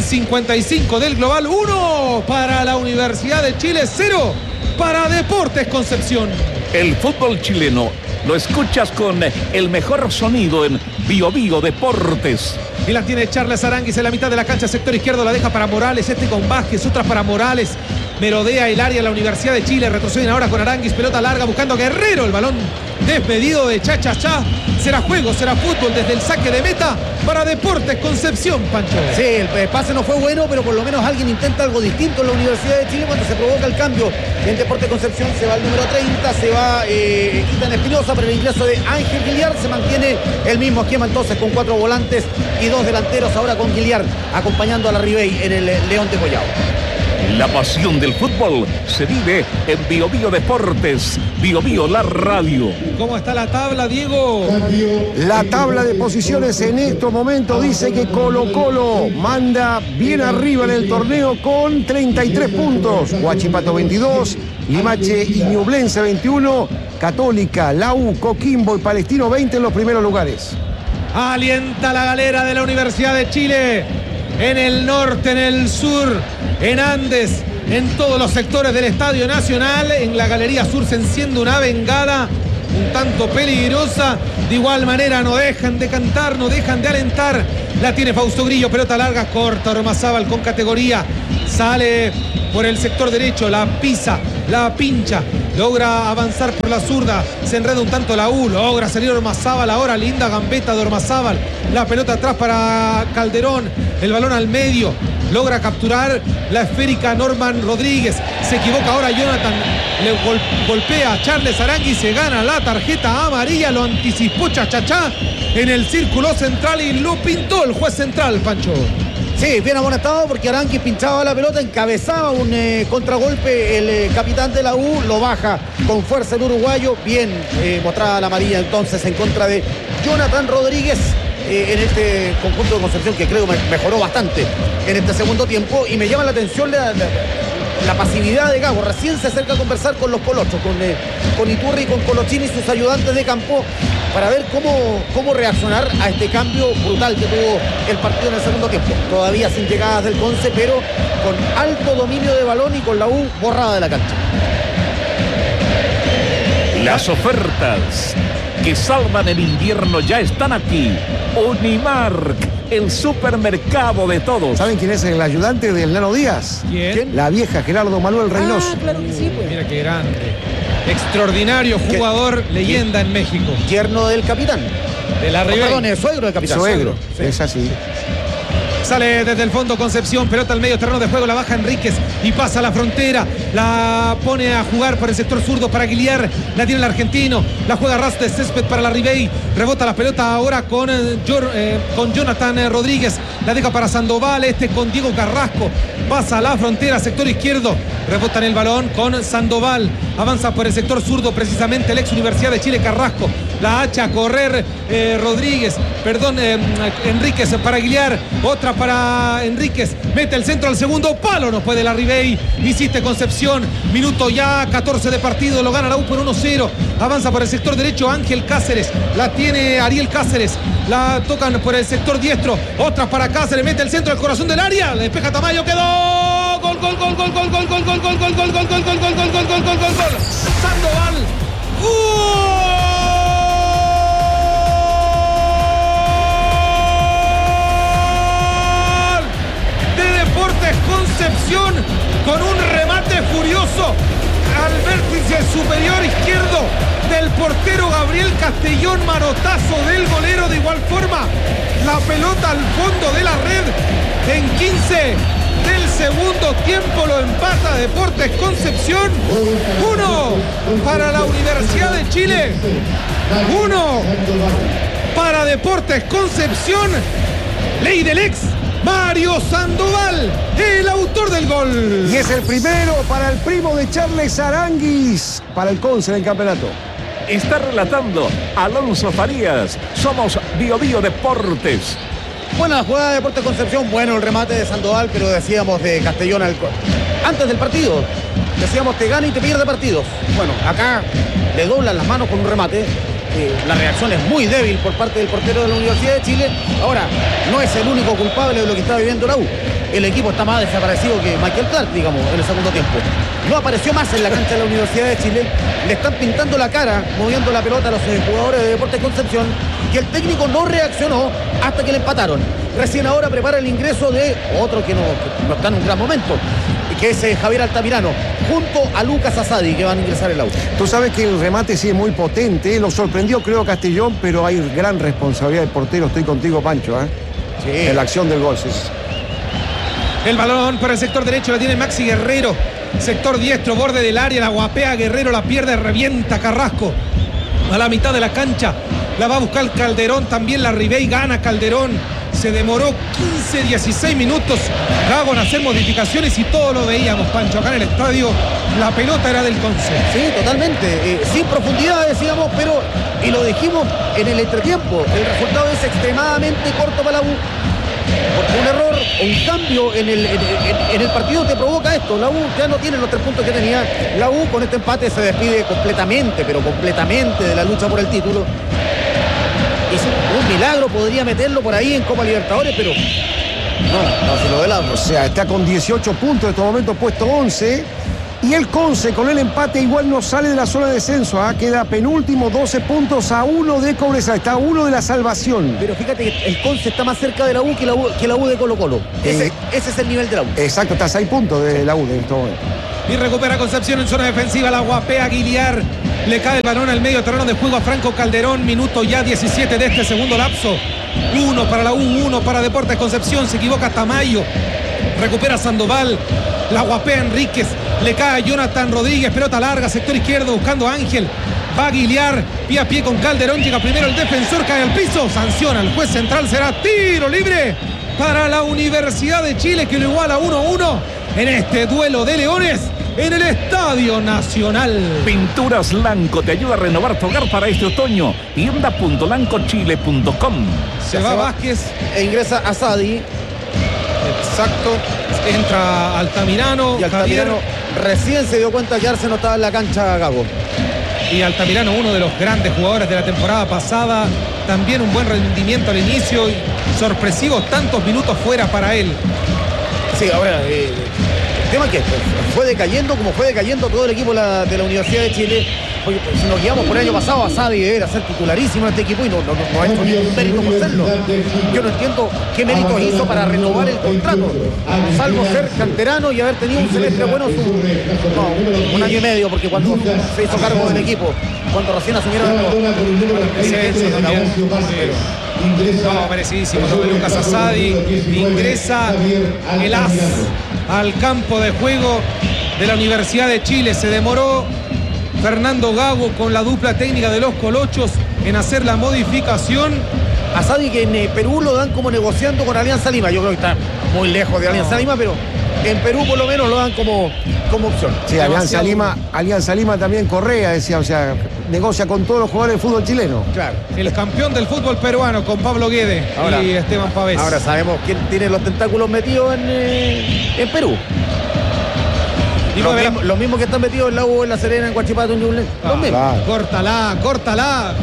55 del global. 1 para la Universidad de Chile. 0 para Deportes Concepción. El fútbol chileno lo escuchas con el mejor sonido en Bio Bio Deportes. Y la tiene Charles Aranguis en la mitad de la cancha, sector izquierdo, la deja para Morales, con Vázquez, otra para Morales. Merodea el área de la Universidad de Chile, retroceden ahora con Aranguis, pelota larga buscando a Guerrero, el balón despedido de Cha-Cha-Cha. Será juego, será fútbol desde el saque de meta para Deportes Concepción, Pancho. Sí, el pase no fue bueno, pero por lo menos alguien intenta algo distinto en la Universidad de Chile cuando se provoca el cambio. En Deportes Concepción se va el número 30, se va Itan Espinosa, pero el ingreso de Ángel Guiliar se mantiene el mismo esquema entonces con 4 volantes y 2 delanteros ahora con Guiliar acompañando a la Ribey en el León de Collao. La pasión del fútbol se vive en Bio Bio Deportes, Bio Bio la radio. ¿Cómo está la tabla, Diego? La tabla de posiciones en estos momentos dice que Colo-Colo manda bien arriba en el torneo con 33 puntos. Huachipato 22, Limache y Ñublense 21, Católica, La U, Coquimbo y Palestino 20 en los primeros lugares. Alienta la galera de la Universidad de Chile. En el norte, en el sur, en Andes, en todos los sectores del Estadio Nacional. En la Galería Sur se enciende una bengala un tanto peligrosa. De igual manera no dejan de cantar, no dejan de alentar. La tiene Fausto Grillo, pelota larga, corta, Ormazábal con categoría. Sale por el sector derecho, la pisa, la pincha, logra avanzar por la zurda, se enreda un tanto la U, logra salir Ormazábal, ahora linda gambeta de Ormazábal, la pelota atrás para Calderón, el balón al medio, logra capturar la esférica Norman Rodríguez, se equivoca ahora Jonathan, le golpea a Charles Arangui, se gana la tarjeta amarilla, lo anticipó Chachachá en el círculo central y lo pintó el juez central, Pancho. Sí, bien amonestado porque Arangui pinchaba la pelota, encabezaba un contragolpe, el capitán de la U lo baja con fuerza el uruguayo, bien mostrada la amarilla entonces en contra de Jonathan Rodríguez en este conjunto de Concepción que creo mejoró bastante en este segundo tiempo y me llama la atención la pasividad de Gago, recién se acerca a conversar con los colochos, con Iturri y con Colochini y sus ayudantes de campo para ver cómo reaccionar a este cambio brutal que tuvo el partido en el segundo tiempo. Todavía sin llegadas del Conce, pero con alto dominio de balón y con la U borrada de la cancha. Las ofertas que salvan el invierno ya están aquí. Unimark, el supermercado de todos. ¿Saben quién es el ayudante del Nano Díaz? ¿Quién? La vieja Gerardo Manuel Reynoso. Claro que sí, pues. Mira qué grande. Extraordinario jugador, leyenda en México. Yerno del capitán. De la Ribey. Perdón, es suegro del capitán. Suegro, sí. es así. Sale desde el fondo Concepción, pelota al medio terreno de juego, la baja Enríquez y pasa a la frontera, la pone a jugar por el sector zurdo para Aguiliar, la tiene el argentino, la juega ras de césped para la Ribey, rebota la pelota ahora con Jonathan Rodríguez, la deja para Sandoval, con Diego Carrasco, pasa a la frontera, sector izquierdo, rebota en el balón con Sandoval, avanza por el sector zurdo precisamente el ex Universidad de Chile Carrasco, la hacha a correr Enríquez para Aguiliar, otra para Enríquez, mete el centro al segundo palo, no puede la Ribey, insiste Concepción, minuto ya 14 de partido, lo gana la U por 1-0, avanza por el sector derecho Ángel Cáceres, la tiene Ariel Cáceres, la tocan por el sector diestro, otra para Cáceres, mete el centro al corazón del área, le despeja Tamayo, quedó gol, Sandoval, Concepción con un remate furioso al vértice superior izquierdo del portero Gabriel Castellón, manotazo del golero, de igual forma la pelota al fondo de la red en 15 del segundo tiempo, lo empata Deportes Concepción, 1 para la Universidad de Chile, 1 para Deportes Concepción, ley del ex Mario Sandoval, el autor del gol. Y es el primero para el primo de Charles Aranguis, para el Conce en el campeonato. Está relatando Alonso Farías. Somos Bio Bio Deportes. Buena jugada de Deportes Concepción, bueno el remate de Sandoval, pero decíamos de Castellón antes del partido. Decíamos te gana y te pierde partidos. Bueno, acá le doblan las manos con un remate. La reacción es muy débil por parte del portero de la Universidad de Chile. Ahora, no es el único culpable de lo que está viviendo la U. El equipo está más desaparecido que Michael Clark, digamos, en el segundo tiempo. No apareció más en la cancha de la Universidad de Chile. Le están pintando la cara, moviendo la pelota a los jugadores de Deportes Concepción, y el técnico no reaccionó hasta que le empataron. Recién ahora prepara el ingreso de otro que no está en un gran momento, que es Javier Altamirano, junto a Lucas Asadi, que van a ingresar el auto. Tú sabes que el remate sí es muy potente, lo sorprendió creo Castellón, pero hay gran responsabilidad del portero, estoy contigo Pancho, Sí. En la acción del gol. Sí. El balón por el sector derecho la tiene Maxi Guerrero, sector diestro, borde del área, la guapea Guerrero, la pierde, revienta Carrasco a la mitad de la cancha, la va a buscar Calderón, también la Ribey, gana Calderón, se demoró 15, 16 minutos Gago en hacer modificaciones y todo lo veíamos, Pancho, acá en el estadio. La pelota era del Conce. Sí, totalmente. Sin profundidad, decíamos, pero, y lo dijimos en el entretiempo, el resultado es extremadamente corto para la U. Porque un error o un cambio en el partido te provoca esto. La U ya no tiene los 3 puntos que tenía. La U con este empate se despide completamente, pero completamente de la lucha por el título. Y un milagro podría meterlo por ahí en Copa Libertadores, pero no se lo de lado. O sea, está con 18 puntos en estos momentos, puesto 11. Y el Conce con el empate igual no sale de la zona de descenso. Queda penúltimo, 12 puntos a 1 de Cobresal. Está a 1 de la salvación. Pero fíjate que el Conce está más cerca de la U que la U de Colo-Colo. Ese es el nivel de la U. Exacto, está a 6 puntos de la U en este momento. Y recupera Concepción en zona defensiva. La guapea Aguiliar. Le cae el balón al medio terreno de juego a Franco Calderón. Minuto ya 17 de este segundo lapso. 1 para la U, 1 para Deportes Concepción. Se equivoca Tamayo. Recupera Sandoval. La guapea Enríquez. Le cae a Jonathan Rodríguez. Pelota larga, sector izquierdo, buscando a Ángel. Va a Aguiliar. Pie a pie con Calderón. Llega primero el defensor. Cae al piso. Sanciona el juez central. Será tiro libre para la Universidad de Chile, que lo iguala 1-1 en este duelo de leones en el Estadio Nacional. Pinturas Lanco te ayuda a renovar tu hogar para este otoño. Tienda.lancochile.com. Se va Vázquez e ingresa Asadi. Exacto. Entra Altamirano. Y Altamirano recién se dio cuenta que Arce no estaba en la cancha, Gago. Y Altamirano, uno de los grandes jugadores de la temporada pasada. También un buen rendimiento al inicio. Y sorpresivos tantos minutos fuera para él. Sí, ahora... el tema que fue decayendo como fue decayendo todo el equipo de la Universidad de Chile. Oye, si nos guiamos por el año pasado, Asadi debería ser titularísimo en este equipo y no ha hecho ningún mérito por serlo. Yo no entiendo qué méritos hizo para renovar el contrato, salvo ser canterano y haber tenido un semestre bueno, un año y medio, porque cuando se hizo cargo del equipo, cuando recién asumieron No, merecidísimo lo de Lucas Asadi. Ingresa el as al campo de juego de la Universidad de Chile. Se demoró Fernando Gago con la dupla técnica de los colochos en hacer la modificación. Asadi, que en Perú lo dan como negociando con Alianza Lima. Yo creo que está muy lejos de Alianza Lima, pero en Perú por lo menos lo dan como opción. Sí, Alianza Lima también Correa, decía, o sea, negocia con todos los jugadores del fútbol chileno. Claro. El campeón del fútbol peruano con Pablo Guede y Esteban Pavés. Ahora sabemos quién tiene los tentáculos metidos en Perú. Y los mismos que están metidos en la U, en La Serena, en Huachipato, en Ñuble. Los mismos. Claro. Córtala.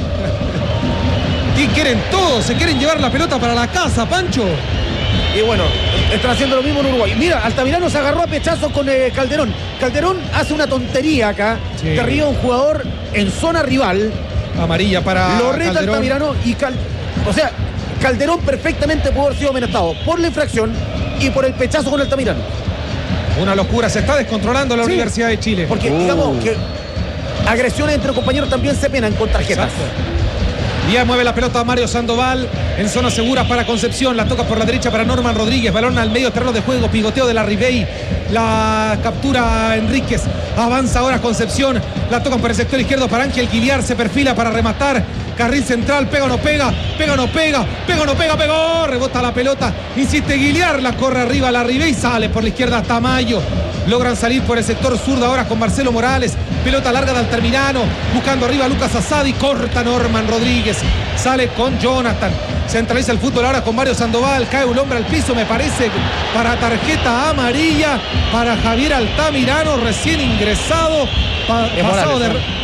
¿Qué quieren todos? Se quieren llevar la pelota para la casa, Pancho. Y bueno, están haciendo lo mismo en Uruguay. Mira, Altamirano se agarró a pechazos con Calderón. Calderón hace una tontería acá. Sí. Que arriba un jugador en zona rival. Amarilla para lo reta Calderón. Altamirano y o sea, Calderón perfectamente pudo haber sido amenazado por la infracción y por el pechazo con Altamirano. Una locura, se está descontrolando la Universidad de Chile. Porque digamos que agresiones entre compañeros también se penan con tarjetas. Exacto. Ya mueve la pelota Mario Sandoval en zona segura para Concepción. La toca por la derecha para Norman Rodríguez. Balón al medio terreno de juego. Pigoteo de la Ribey. La captura Enríquez. Avanza ahora Concepción. La tocan por el sector izquierdo para Ángel Guiliar. Se perfila para rematar. Carril central. Pega o no pega. Pega o no pega. Pega o no pega. Pegó. Rebota la pelota. Insiste Guiliar. La corre arriba la Ribey. Sale por la izquierda Tamayo. Logran salir por el sector zurdo ahora con Marcelo Morales. Pelota larga de Altamirano. Buscando arriba a Lucas Asadi. Corta Norman Rodríguez. Sale con Jonathan. Centraliza el fútbol ahora con Mario Sandoval. Cae un hombre al piso, me parece, para tarjeta amarilla para Javier Altamirano, recién ingresado. Pasado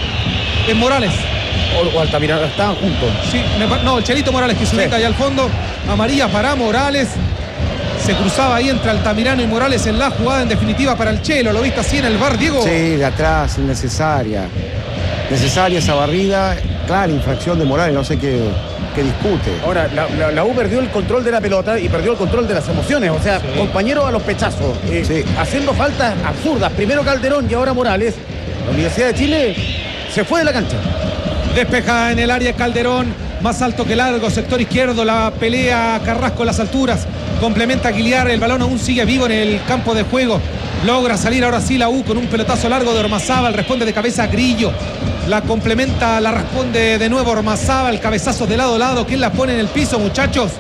en Morales. O Altamirano, estaban juntos. Sí, no, el Chelito Morales que se ubica allá al fondo. Amarilla para Morales. Se cruzaba ahí entre Altamirano y Morales en la jugada en definitiva para el Chelo. ¿Lo viste así en el VAR, Diego? Sí, de atrás, innecesaria. Necesaria esa barrida. Clara infracción de Morales, no sé qué discute. Ahora, la U perdió el control de la pelota y perdió el control de las emociones. O sea, compañeros a los pechazos. Haciendo faltas absurdas. Primero Calderón y ahora Morales. La Universidad de Chile se fue de la cancha. Despeja en el área Calderón. Más alto que largo, sector izquierdo. La pelea Carrasco a las alturas. Complementa Guiliar. El balón aún sigue vivo en el campo de juego. Logra salir ahora sí la U con un pelotazo largo de Ormazábal. Responde de cabeza Grillo. La complementa, la responde de nuevo Ormazábal. Cabezazos de lado a lado. ¿Quién la pone en el piso, muchachos?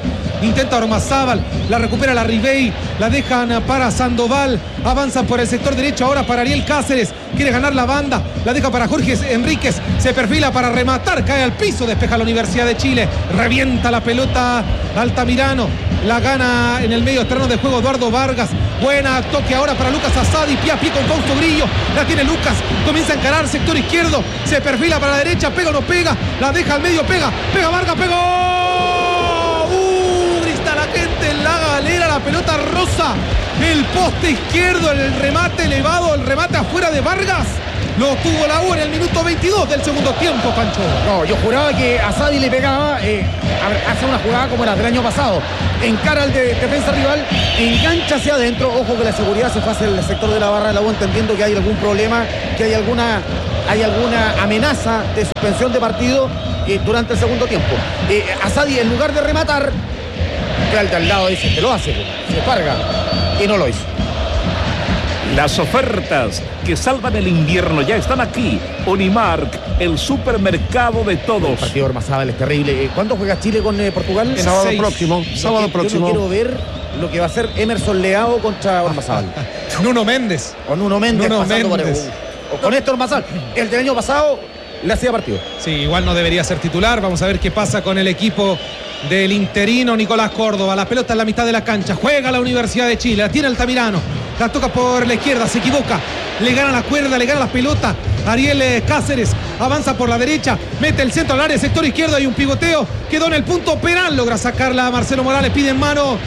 intenta Ormazábal, la recupera la Ribey, la dejan para Sandoval, avanzan por el sector derecho ahora para Ariel Cáceres, quiere ganar la banda, la deja para Jorge Enríquez, se perfila para rematar, cae al piso, despeja la Universidad de Chile, revienta la pelota Altamirano, la gana en el medio terreno de juego Eduardo Vargas, buena toque ahora para Lucas Asadi, pie a pie con Fausto Grillo, la tiene Lucas, comienza a encarar sector izquierdo, se perfila para la derecha, pega o no pega, la deja al medio, pega Vargas, pegó. Grita la gente en la galera, la pelota rosa, el poste izquierdo, el remate elevado, el remate afuera de Vargas. Lo tuvo la U en el minuto 22 del segundo tiempo, Pancho. No, yo juraba que Asadi le pegaba, hace una jugada como la del año pasado. Encara al defensa rival, engancha hacia adentro. Ojo que la seguridad se fue hacia el sector de la barra de la U, entendiendo que hay algún problema, que hay alguna amenaza de suspensión de partido durante el segundo tiempo. Asadi, en lugar de rematar, que al de al lado dice que lo hace, se parga, y no lo hizo. Las ofertas que salvan el invierno ya están aquí. Unimark, el supermercado de todos. El partido de Ormazábal es terrible. ¿Cuándo juega Chile con Portugal? El sábado próximo. Sábado próximo. Yo no quiero ver lo que va a hacer Emerson Leao contra Ormazábal. Nuno Méndez. O Nuno Méndez pasando por el... O con Néstor Ormazábal. El del año pasado le hacía partido. Sí, igual no debería ser titular. Vamos a ver qué pasa con el equipo del interino Nicolás Córdoba. La pelota en la mitad de la cancha. Juega la Universidad de Chile. La tiene Altamirano. La toca por la izquierda. Se equivoca. Le gana la cuerda. Le gana la pelota. Ariel Cáceres avanza por la derecha. Mete el centro al área. Sector izquierdo. Hay un pivoteo. Quedó en el punto penal. Logra sacarla a Marcelo Morales. Pide en mano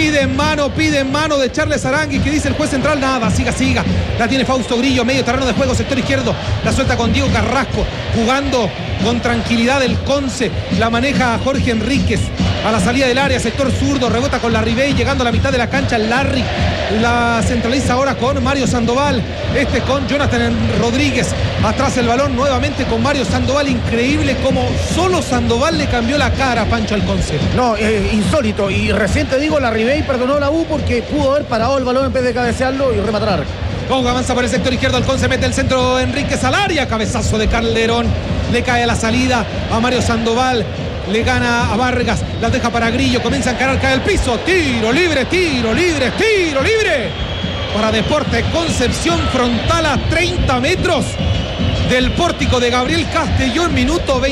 de Charles Arangui. Que dice el juez central. Nada. Siga. La tiene Fausto Grillo. Medio terreno de juego. Sector izquierdo. La suelta con Diego Carrasco. Jugando con tranquilidad el Conce. La maneja Jorge Enríquez. A la salida del área, sector zurdo, rebota con la Ribey, llegando a la mitad de la cancha, Larry la centraliza ahora con Mario Sandoval, con Jonathan Rodríguez, atrás el balón nuevamente con Mario Sandoval, increíble como solo Sandoval le cambió la cara a Pancho al Conce. No, insólito, y recién te digo, la Ribey perdonó la U porque pudo haber parado el balón en vez de cabecearlo y rematar. Ponga, avanza por el sector izquierdo, el Conce mete el centro, Enríquez al área, cabezazo de Calderón, le cae a la salida a Mario Sandoval. Le gana a Vargas, la deja para Grillo, comienza a encarar, cae al piso, tiro libre. Para Deportes Concepción, frontal a 30 metros del pórtico de Gabriel Castellón, minuto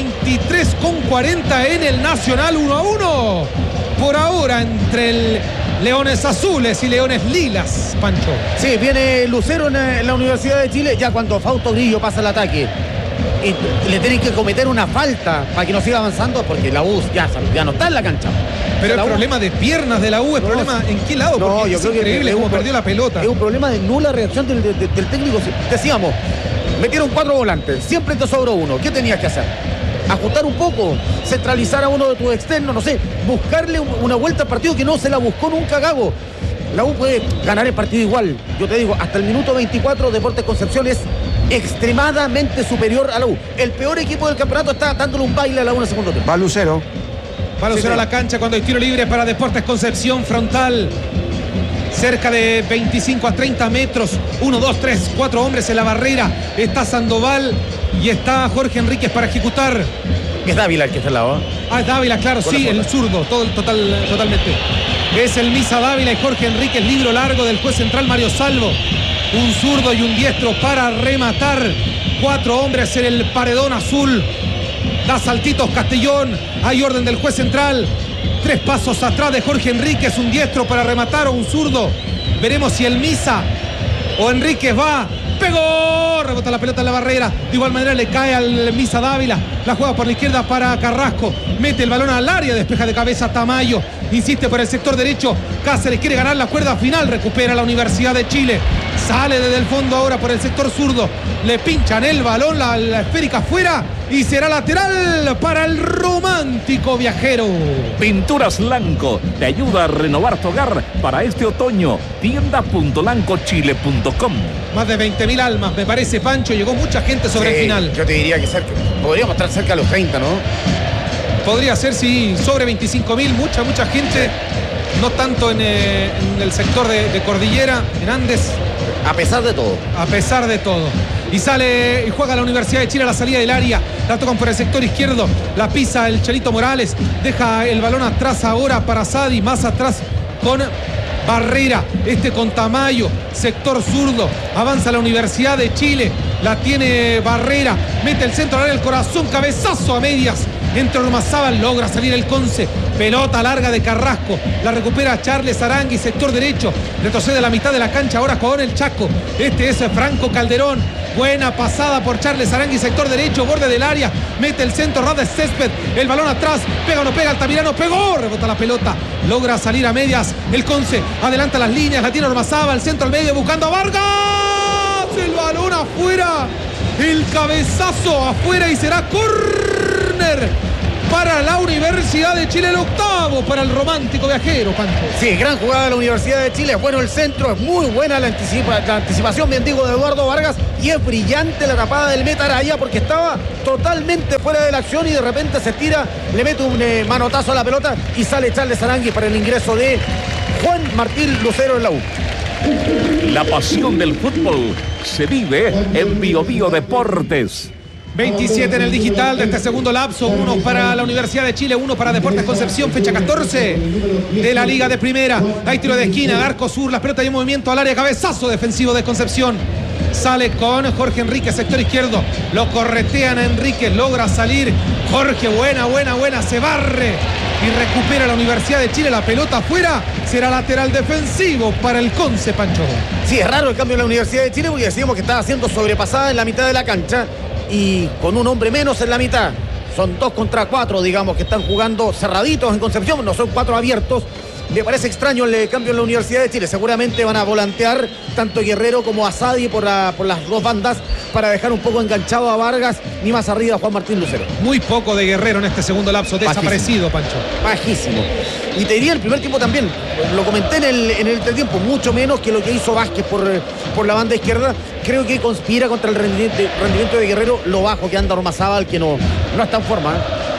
23:40 en el Nacional, 1-1. Por ahora entre el Leones Azules y Leones Lilas, Pancho. Sí, viene Lucero en la Universidad de Chile, ya cuando Fausto Grillo pasa el ataque. Y le tienen que cometer una falta para que no siga avanzando porque la U ya no está en la cancha. Pero el problema de piernas de la U es problema en qué lado, porque no, yo es creo increíble que cómo perdió la pelota. Es un problema de nula reacción del técnico. Decíamos, metieron 4 volantes, siempre te sobró uno. ¿Qué tenías que hacer? Ajustar un poco, centralizar a uno de tus externos, no sé, buscarle una vuelta al partido que no se la buscó nunca Gago. La U puede ganar el partido igual. Yo te digo, hasta el minuto 24 Deportes Concepción es extremadamente superior a la U. El peor equipo del campeonato está dándole un baile a la U en el segundo tiempo. Va Lucero a la cancha cuando hay tiro libre para Deportes Concepción, frontal. Cerca de 25 a 30 metros. 1, 2, 3, 4 hombres en la barrera. Está Sandoval y está Jorge Enríquez para ejecutar. Es Dávila el que está al lado. Es Dávila, claro, sí, el zurdo, totalmente. Es el Misa Dávila y Jorge Enríquez, libro largo del juez central Mario Salvo. Un zurdo y un diestro para rematar. 4 hombres en el paredón azul. Da saltitos Castellón. Hay orden del juez central. 3 pasos atrás de Jorge Enríquez. Un diestro para rematar o un zurdo. Veremos si el Misa o Enríquez va. ¡Pegó! Rebota la pelota en la barrera. De igual manera le cae al Misa Dávila. La juega por la izquierda para Carrasco. Mete el balón al área. Despeja de cabeza Tamayo. Insiste por el sector derecho. Cáceres quiere ganar la cuerda final. Recupera la Universidad de Chile. Sale desde el fondo ahora por el sector zurdo. Le pinchan el balón. La esférica afuera. Y será lateral para el romántico viajero. Pinturas Lanco te ayuda a renovar tu hogar para este otoño. Tienda.lancochile.com. Más de 20.000 almas, me parece, Pancho. Llegó mucha gente sobre el final. Yo te diría que podríamos estar cerca de los 30, ¿no? Podría ser, sí, sobre 25.000. Mucha gente. No tanto en el sector de Cordillera, en Andes. A pesar de todo. A pesar de todo. Y sale y juega la Universidad de Chile a la salida del área. La tocan por el sector izquierdo. La pisa el Chelito Morales. Deja el balón atrás ahora para Sadi. Más atrás con Barrera. Con Tamayo. Sector zurdo. Avanza la Universidad de Chile. La tiene Barrera. Mete el centro al área del corazón. Cabezazo a medias. Entre Ormazábal, logra salir el Conce. Pelota larga de Carrasco. La recupera Charles Arangui, sector derecho. Retrocede a la mitad de la cancha. Ahora jugador el Chaco. Es Franco Calderón. Buena pasada por Charles Arangui, sector derecho, borde del área. Mete el centro, Rada Césped. El balón atrás. Pega o no pega, Altamirano pegó. Rebota la pelota. Logra salir a medias. El Conce adelanta las líneas. La tiene Ormazábal. Centro al medio buscando a Vargas. El balón afuera. El cabezazo afuera y será córner para la Universidad de Chile, el octavo para el romántico viajero, Pancho. Sí, gran jugada de la Universidad de Chile, es bueno el centro, es muy buena la anticipación, bien digo, de Eduardo Vargas, y es brillante la tapada del Meta Araya porque estaba totalmente fuera de la acción y de repente se tira, le mete un manotazo a la pelota y sale Charles Arangui para el ingreso de Juan Martín Lucero en la U. La pasión del fútbol se vive en Bio Bio Deportes. 27 en el digital de este segundo lapso, 1 para la Universidad de Chile, 1 para Deportes Concepción, fecha 14 de la Liga de Primera. Hay tiro de esquina, arco sur, las pelotas y movimiento al área, cabezazo defensivo de Concepción. Sale con Jorge Enríquez, sector izquierdo, lo corretean a Enríquez, logra salir Jorge, buena, se barre y recupera la Universidad de Chile, la pelota afuera, será lateral defensivo para el Conce, Pancho. Sí, es raro el cambio en la Universidad de Chile porque decíamos que estaba siendo sobrepasada en la mitad de la cancha y con un hombre menos en la mitad. Son 2 contra 4, digamos, que están jugando cerraditos en Concepción, no son 4 abiertos. Me parece extraño el cambio en la Universidad de Chile. Seguramente van a volantear tanto Guerrero como a Sadi por las dos bandas para dejar un poco enganchado a Vargas y más arriba a Juan Martín Lucero. Muy poco de Guerrero en este segundo lapso, desaparecido, Pancho. Bajísimo. Y te diría el primer tiempo también, lo comenté en el entretiempo, mucho menos que lo que hizo Vázquez por la banda izquierda. Creo que conspira contra el rendimiento de Guerrero, lo bajo que anda Ormazábal, que no está en forma.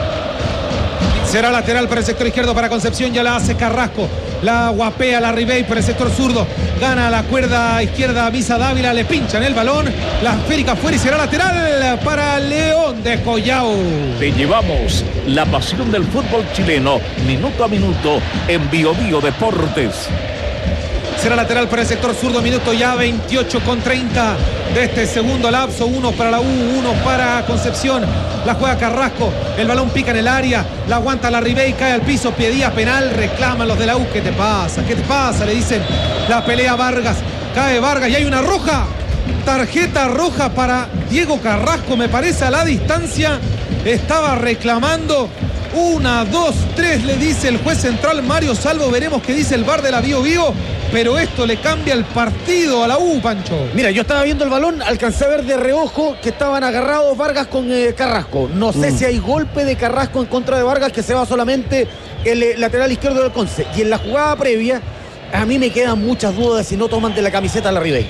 Será lateral para el sector izquierdo para Concepción, ya la hace Carrasco. La guapea la Ribey por el sector zurdo. Gana la cuerda izquierda Misa Dávila, le pinchan el balón. La esférica fuera y será lateral para León de Collao. Te llevamos la pasión del fútbol chileno, minuto a minuto, en Bio Bio Deportes. Será lateral para el sector zurdo, minuto ya 28:30 de este segundo lapso. 1 para la U, 1 para Concepción. La juega Carrasco, el balón pica en el área, la aguanta la Ribey, cae al piso, pedía penal, reclaman los de la U. ¿Qué te pasa? ¿Qué te pasa? Le dicen, la pelea Vargas, cae Vargas y hay una roja. Tarjeta roja para Diego Carrasco, me parece a la distancia. Estaba reclamando. 1, 2, 3 le dice el juez central Mario Salvo. Veremos qué dice el VAR de la Bio Bio, pero esto le cambia el partido a la U, Pancho. Mira, yo estaba viendo el balón, alcancé a ver de reojo que estaban agarrados Vargas con Carrasco. No sé si hay golpe de Carrasco en contra de Vargas, que se va solamente el lateral izquierdo del Conce. Y en la jugada previa, a mí me quedan muchas dudas de si no toman de la camiseta a la Ribey.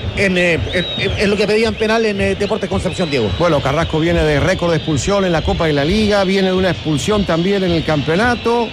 En lo que pedían penal en Deportes Concepción, Diego. Bueno, Carrasco viene de récord de expulsión en la Copa de la Liga, viene de una expulsión también en el campeonato.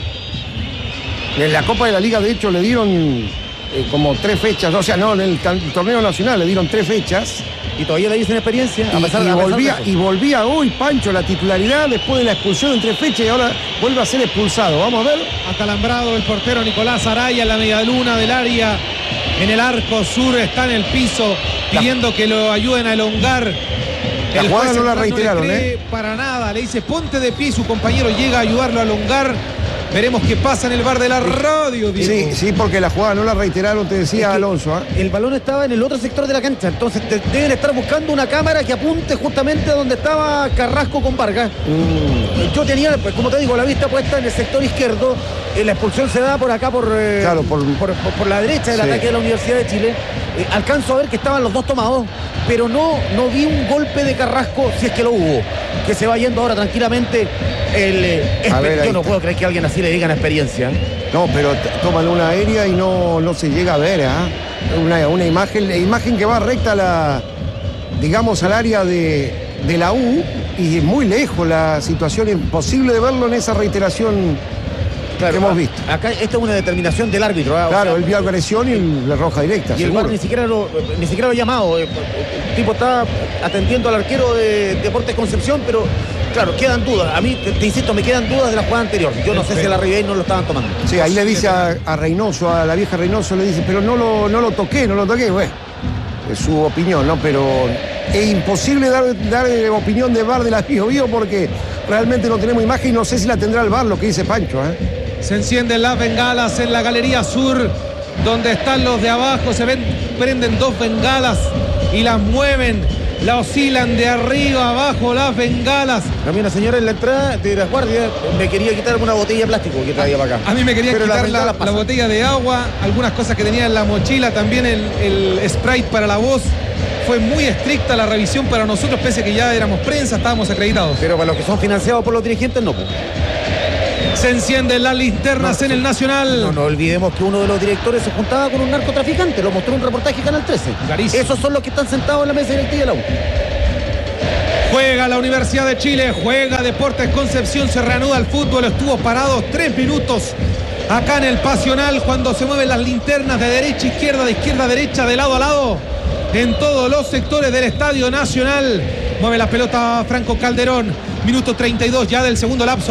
En la Copa de la Liga, de hecho, le dieron como 3 fechas, o sea, no, en el torneo nacional le dieron 3 fechas. Y todavía le dicen experiencia. Y volvía hoy, Pancho, la titularidad después de la expulsión en 3 fechas y ahora vuelve a ser expulsado. Vamos a ver. Atalambrado el portero Nicolás Araya en la medialuna del área. En el arco sur está en el piso pidiendo que lo ayuden a elongar. La jugada no la reiteraron, no le cree para nada. Le dice ponte de pie, su compañero llega a ayudarlo a elongar. Veremos qué pasa en el bar de la radio, Diego. Sí, porque la jugada no la reiteraron, te decía Alonso. El balón estaba en el otro sector de la cancha, entonces deben estar buscando una cámara que apunte justamente a donde estaba Carrasco con Vargas. Yo tenía, pues, como te digo, la vista puesta en el sector izquierdo. La expulsión se da por acá, por la derecha del ataque de la Universidad de Chile. Alcanzo a ver que estaban los dos tomados, pero no vi un golpe de Carrasco, si es que lo hubo, que se va yendo ahora tranquilamente. Yo no puedo creer que alguien así le digan experiencia. No, pero toman una aérea y no se llega a ver, una imagen que va recta digamos al área de la U y muy lejos la situación, imposible de verlo en esa reiteración que hemos visto. Acá esta es una determinación del árbitro. Claro, él vio agresión y la roja directa. Y el VAR ni siquiera lo ha llamado. El tipo está atendiendo al arquero de Deportes Concepción, pero claro, quedan dudas. A mí, te insisto, me quedan dudas de la jugada anterior. Yo no sé si a la Ribeiro no lo estaban tomando. Sí, ahí le dice a Reynoso, a la vieja Reynoso, le dice, pero no lo toqué. Bueno, es su opinión, ¿no? Pero es imposible dar opinión de VAR de la Bio porque realmente no tenemos imagen y no sé si la tendrá el VAR, lo que dice Pancho, Se encienden las bengalas en la Galería Sur, donde están los de abajo. Prenden 2 bengalas y las mueven, la oscilan de arriba a abajo las bengalas. A mí una señora en la entrada de las guardias me quería quitar una botella de plástico que traía para acá. A mí me quería quitar la botella de agua, algunas cosas que tenía en la mochila, también el Sprite para la voz. Fue muy estricta la revisión para nosotros, pese a que ya éramos prensa, estábamos acreditados. Pero para los que son financiados por los dirigentes, no. Se encienden las linternas en el Nacional. No olvidemos que uno de los directores se juntaba con un narcotraficante. Lo mostró un reportaje Canal 13. Clarísimo. Esos son los que están sentados en la mesa directiva de la U. Juega la Universidad de Chile, juega Deportes Concepción, se reanuda el fútbol. Estuvo parado 3 minutos acá en el Pasional cuando se mueven las linternas de derecha a izquierda, de izquierda a derecha, de lado a lado, en todos los sectores del Estadio Nacional. Mueve la pelota Franco Calderón. Minuto 32 ya del segundo lapso.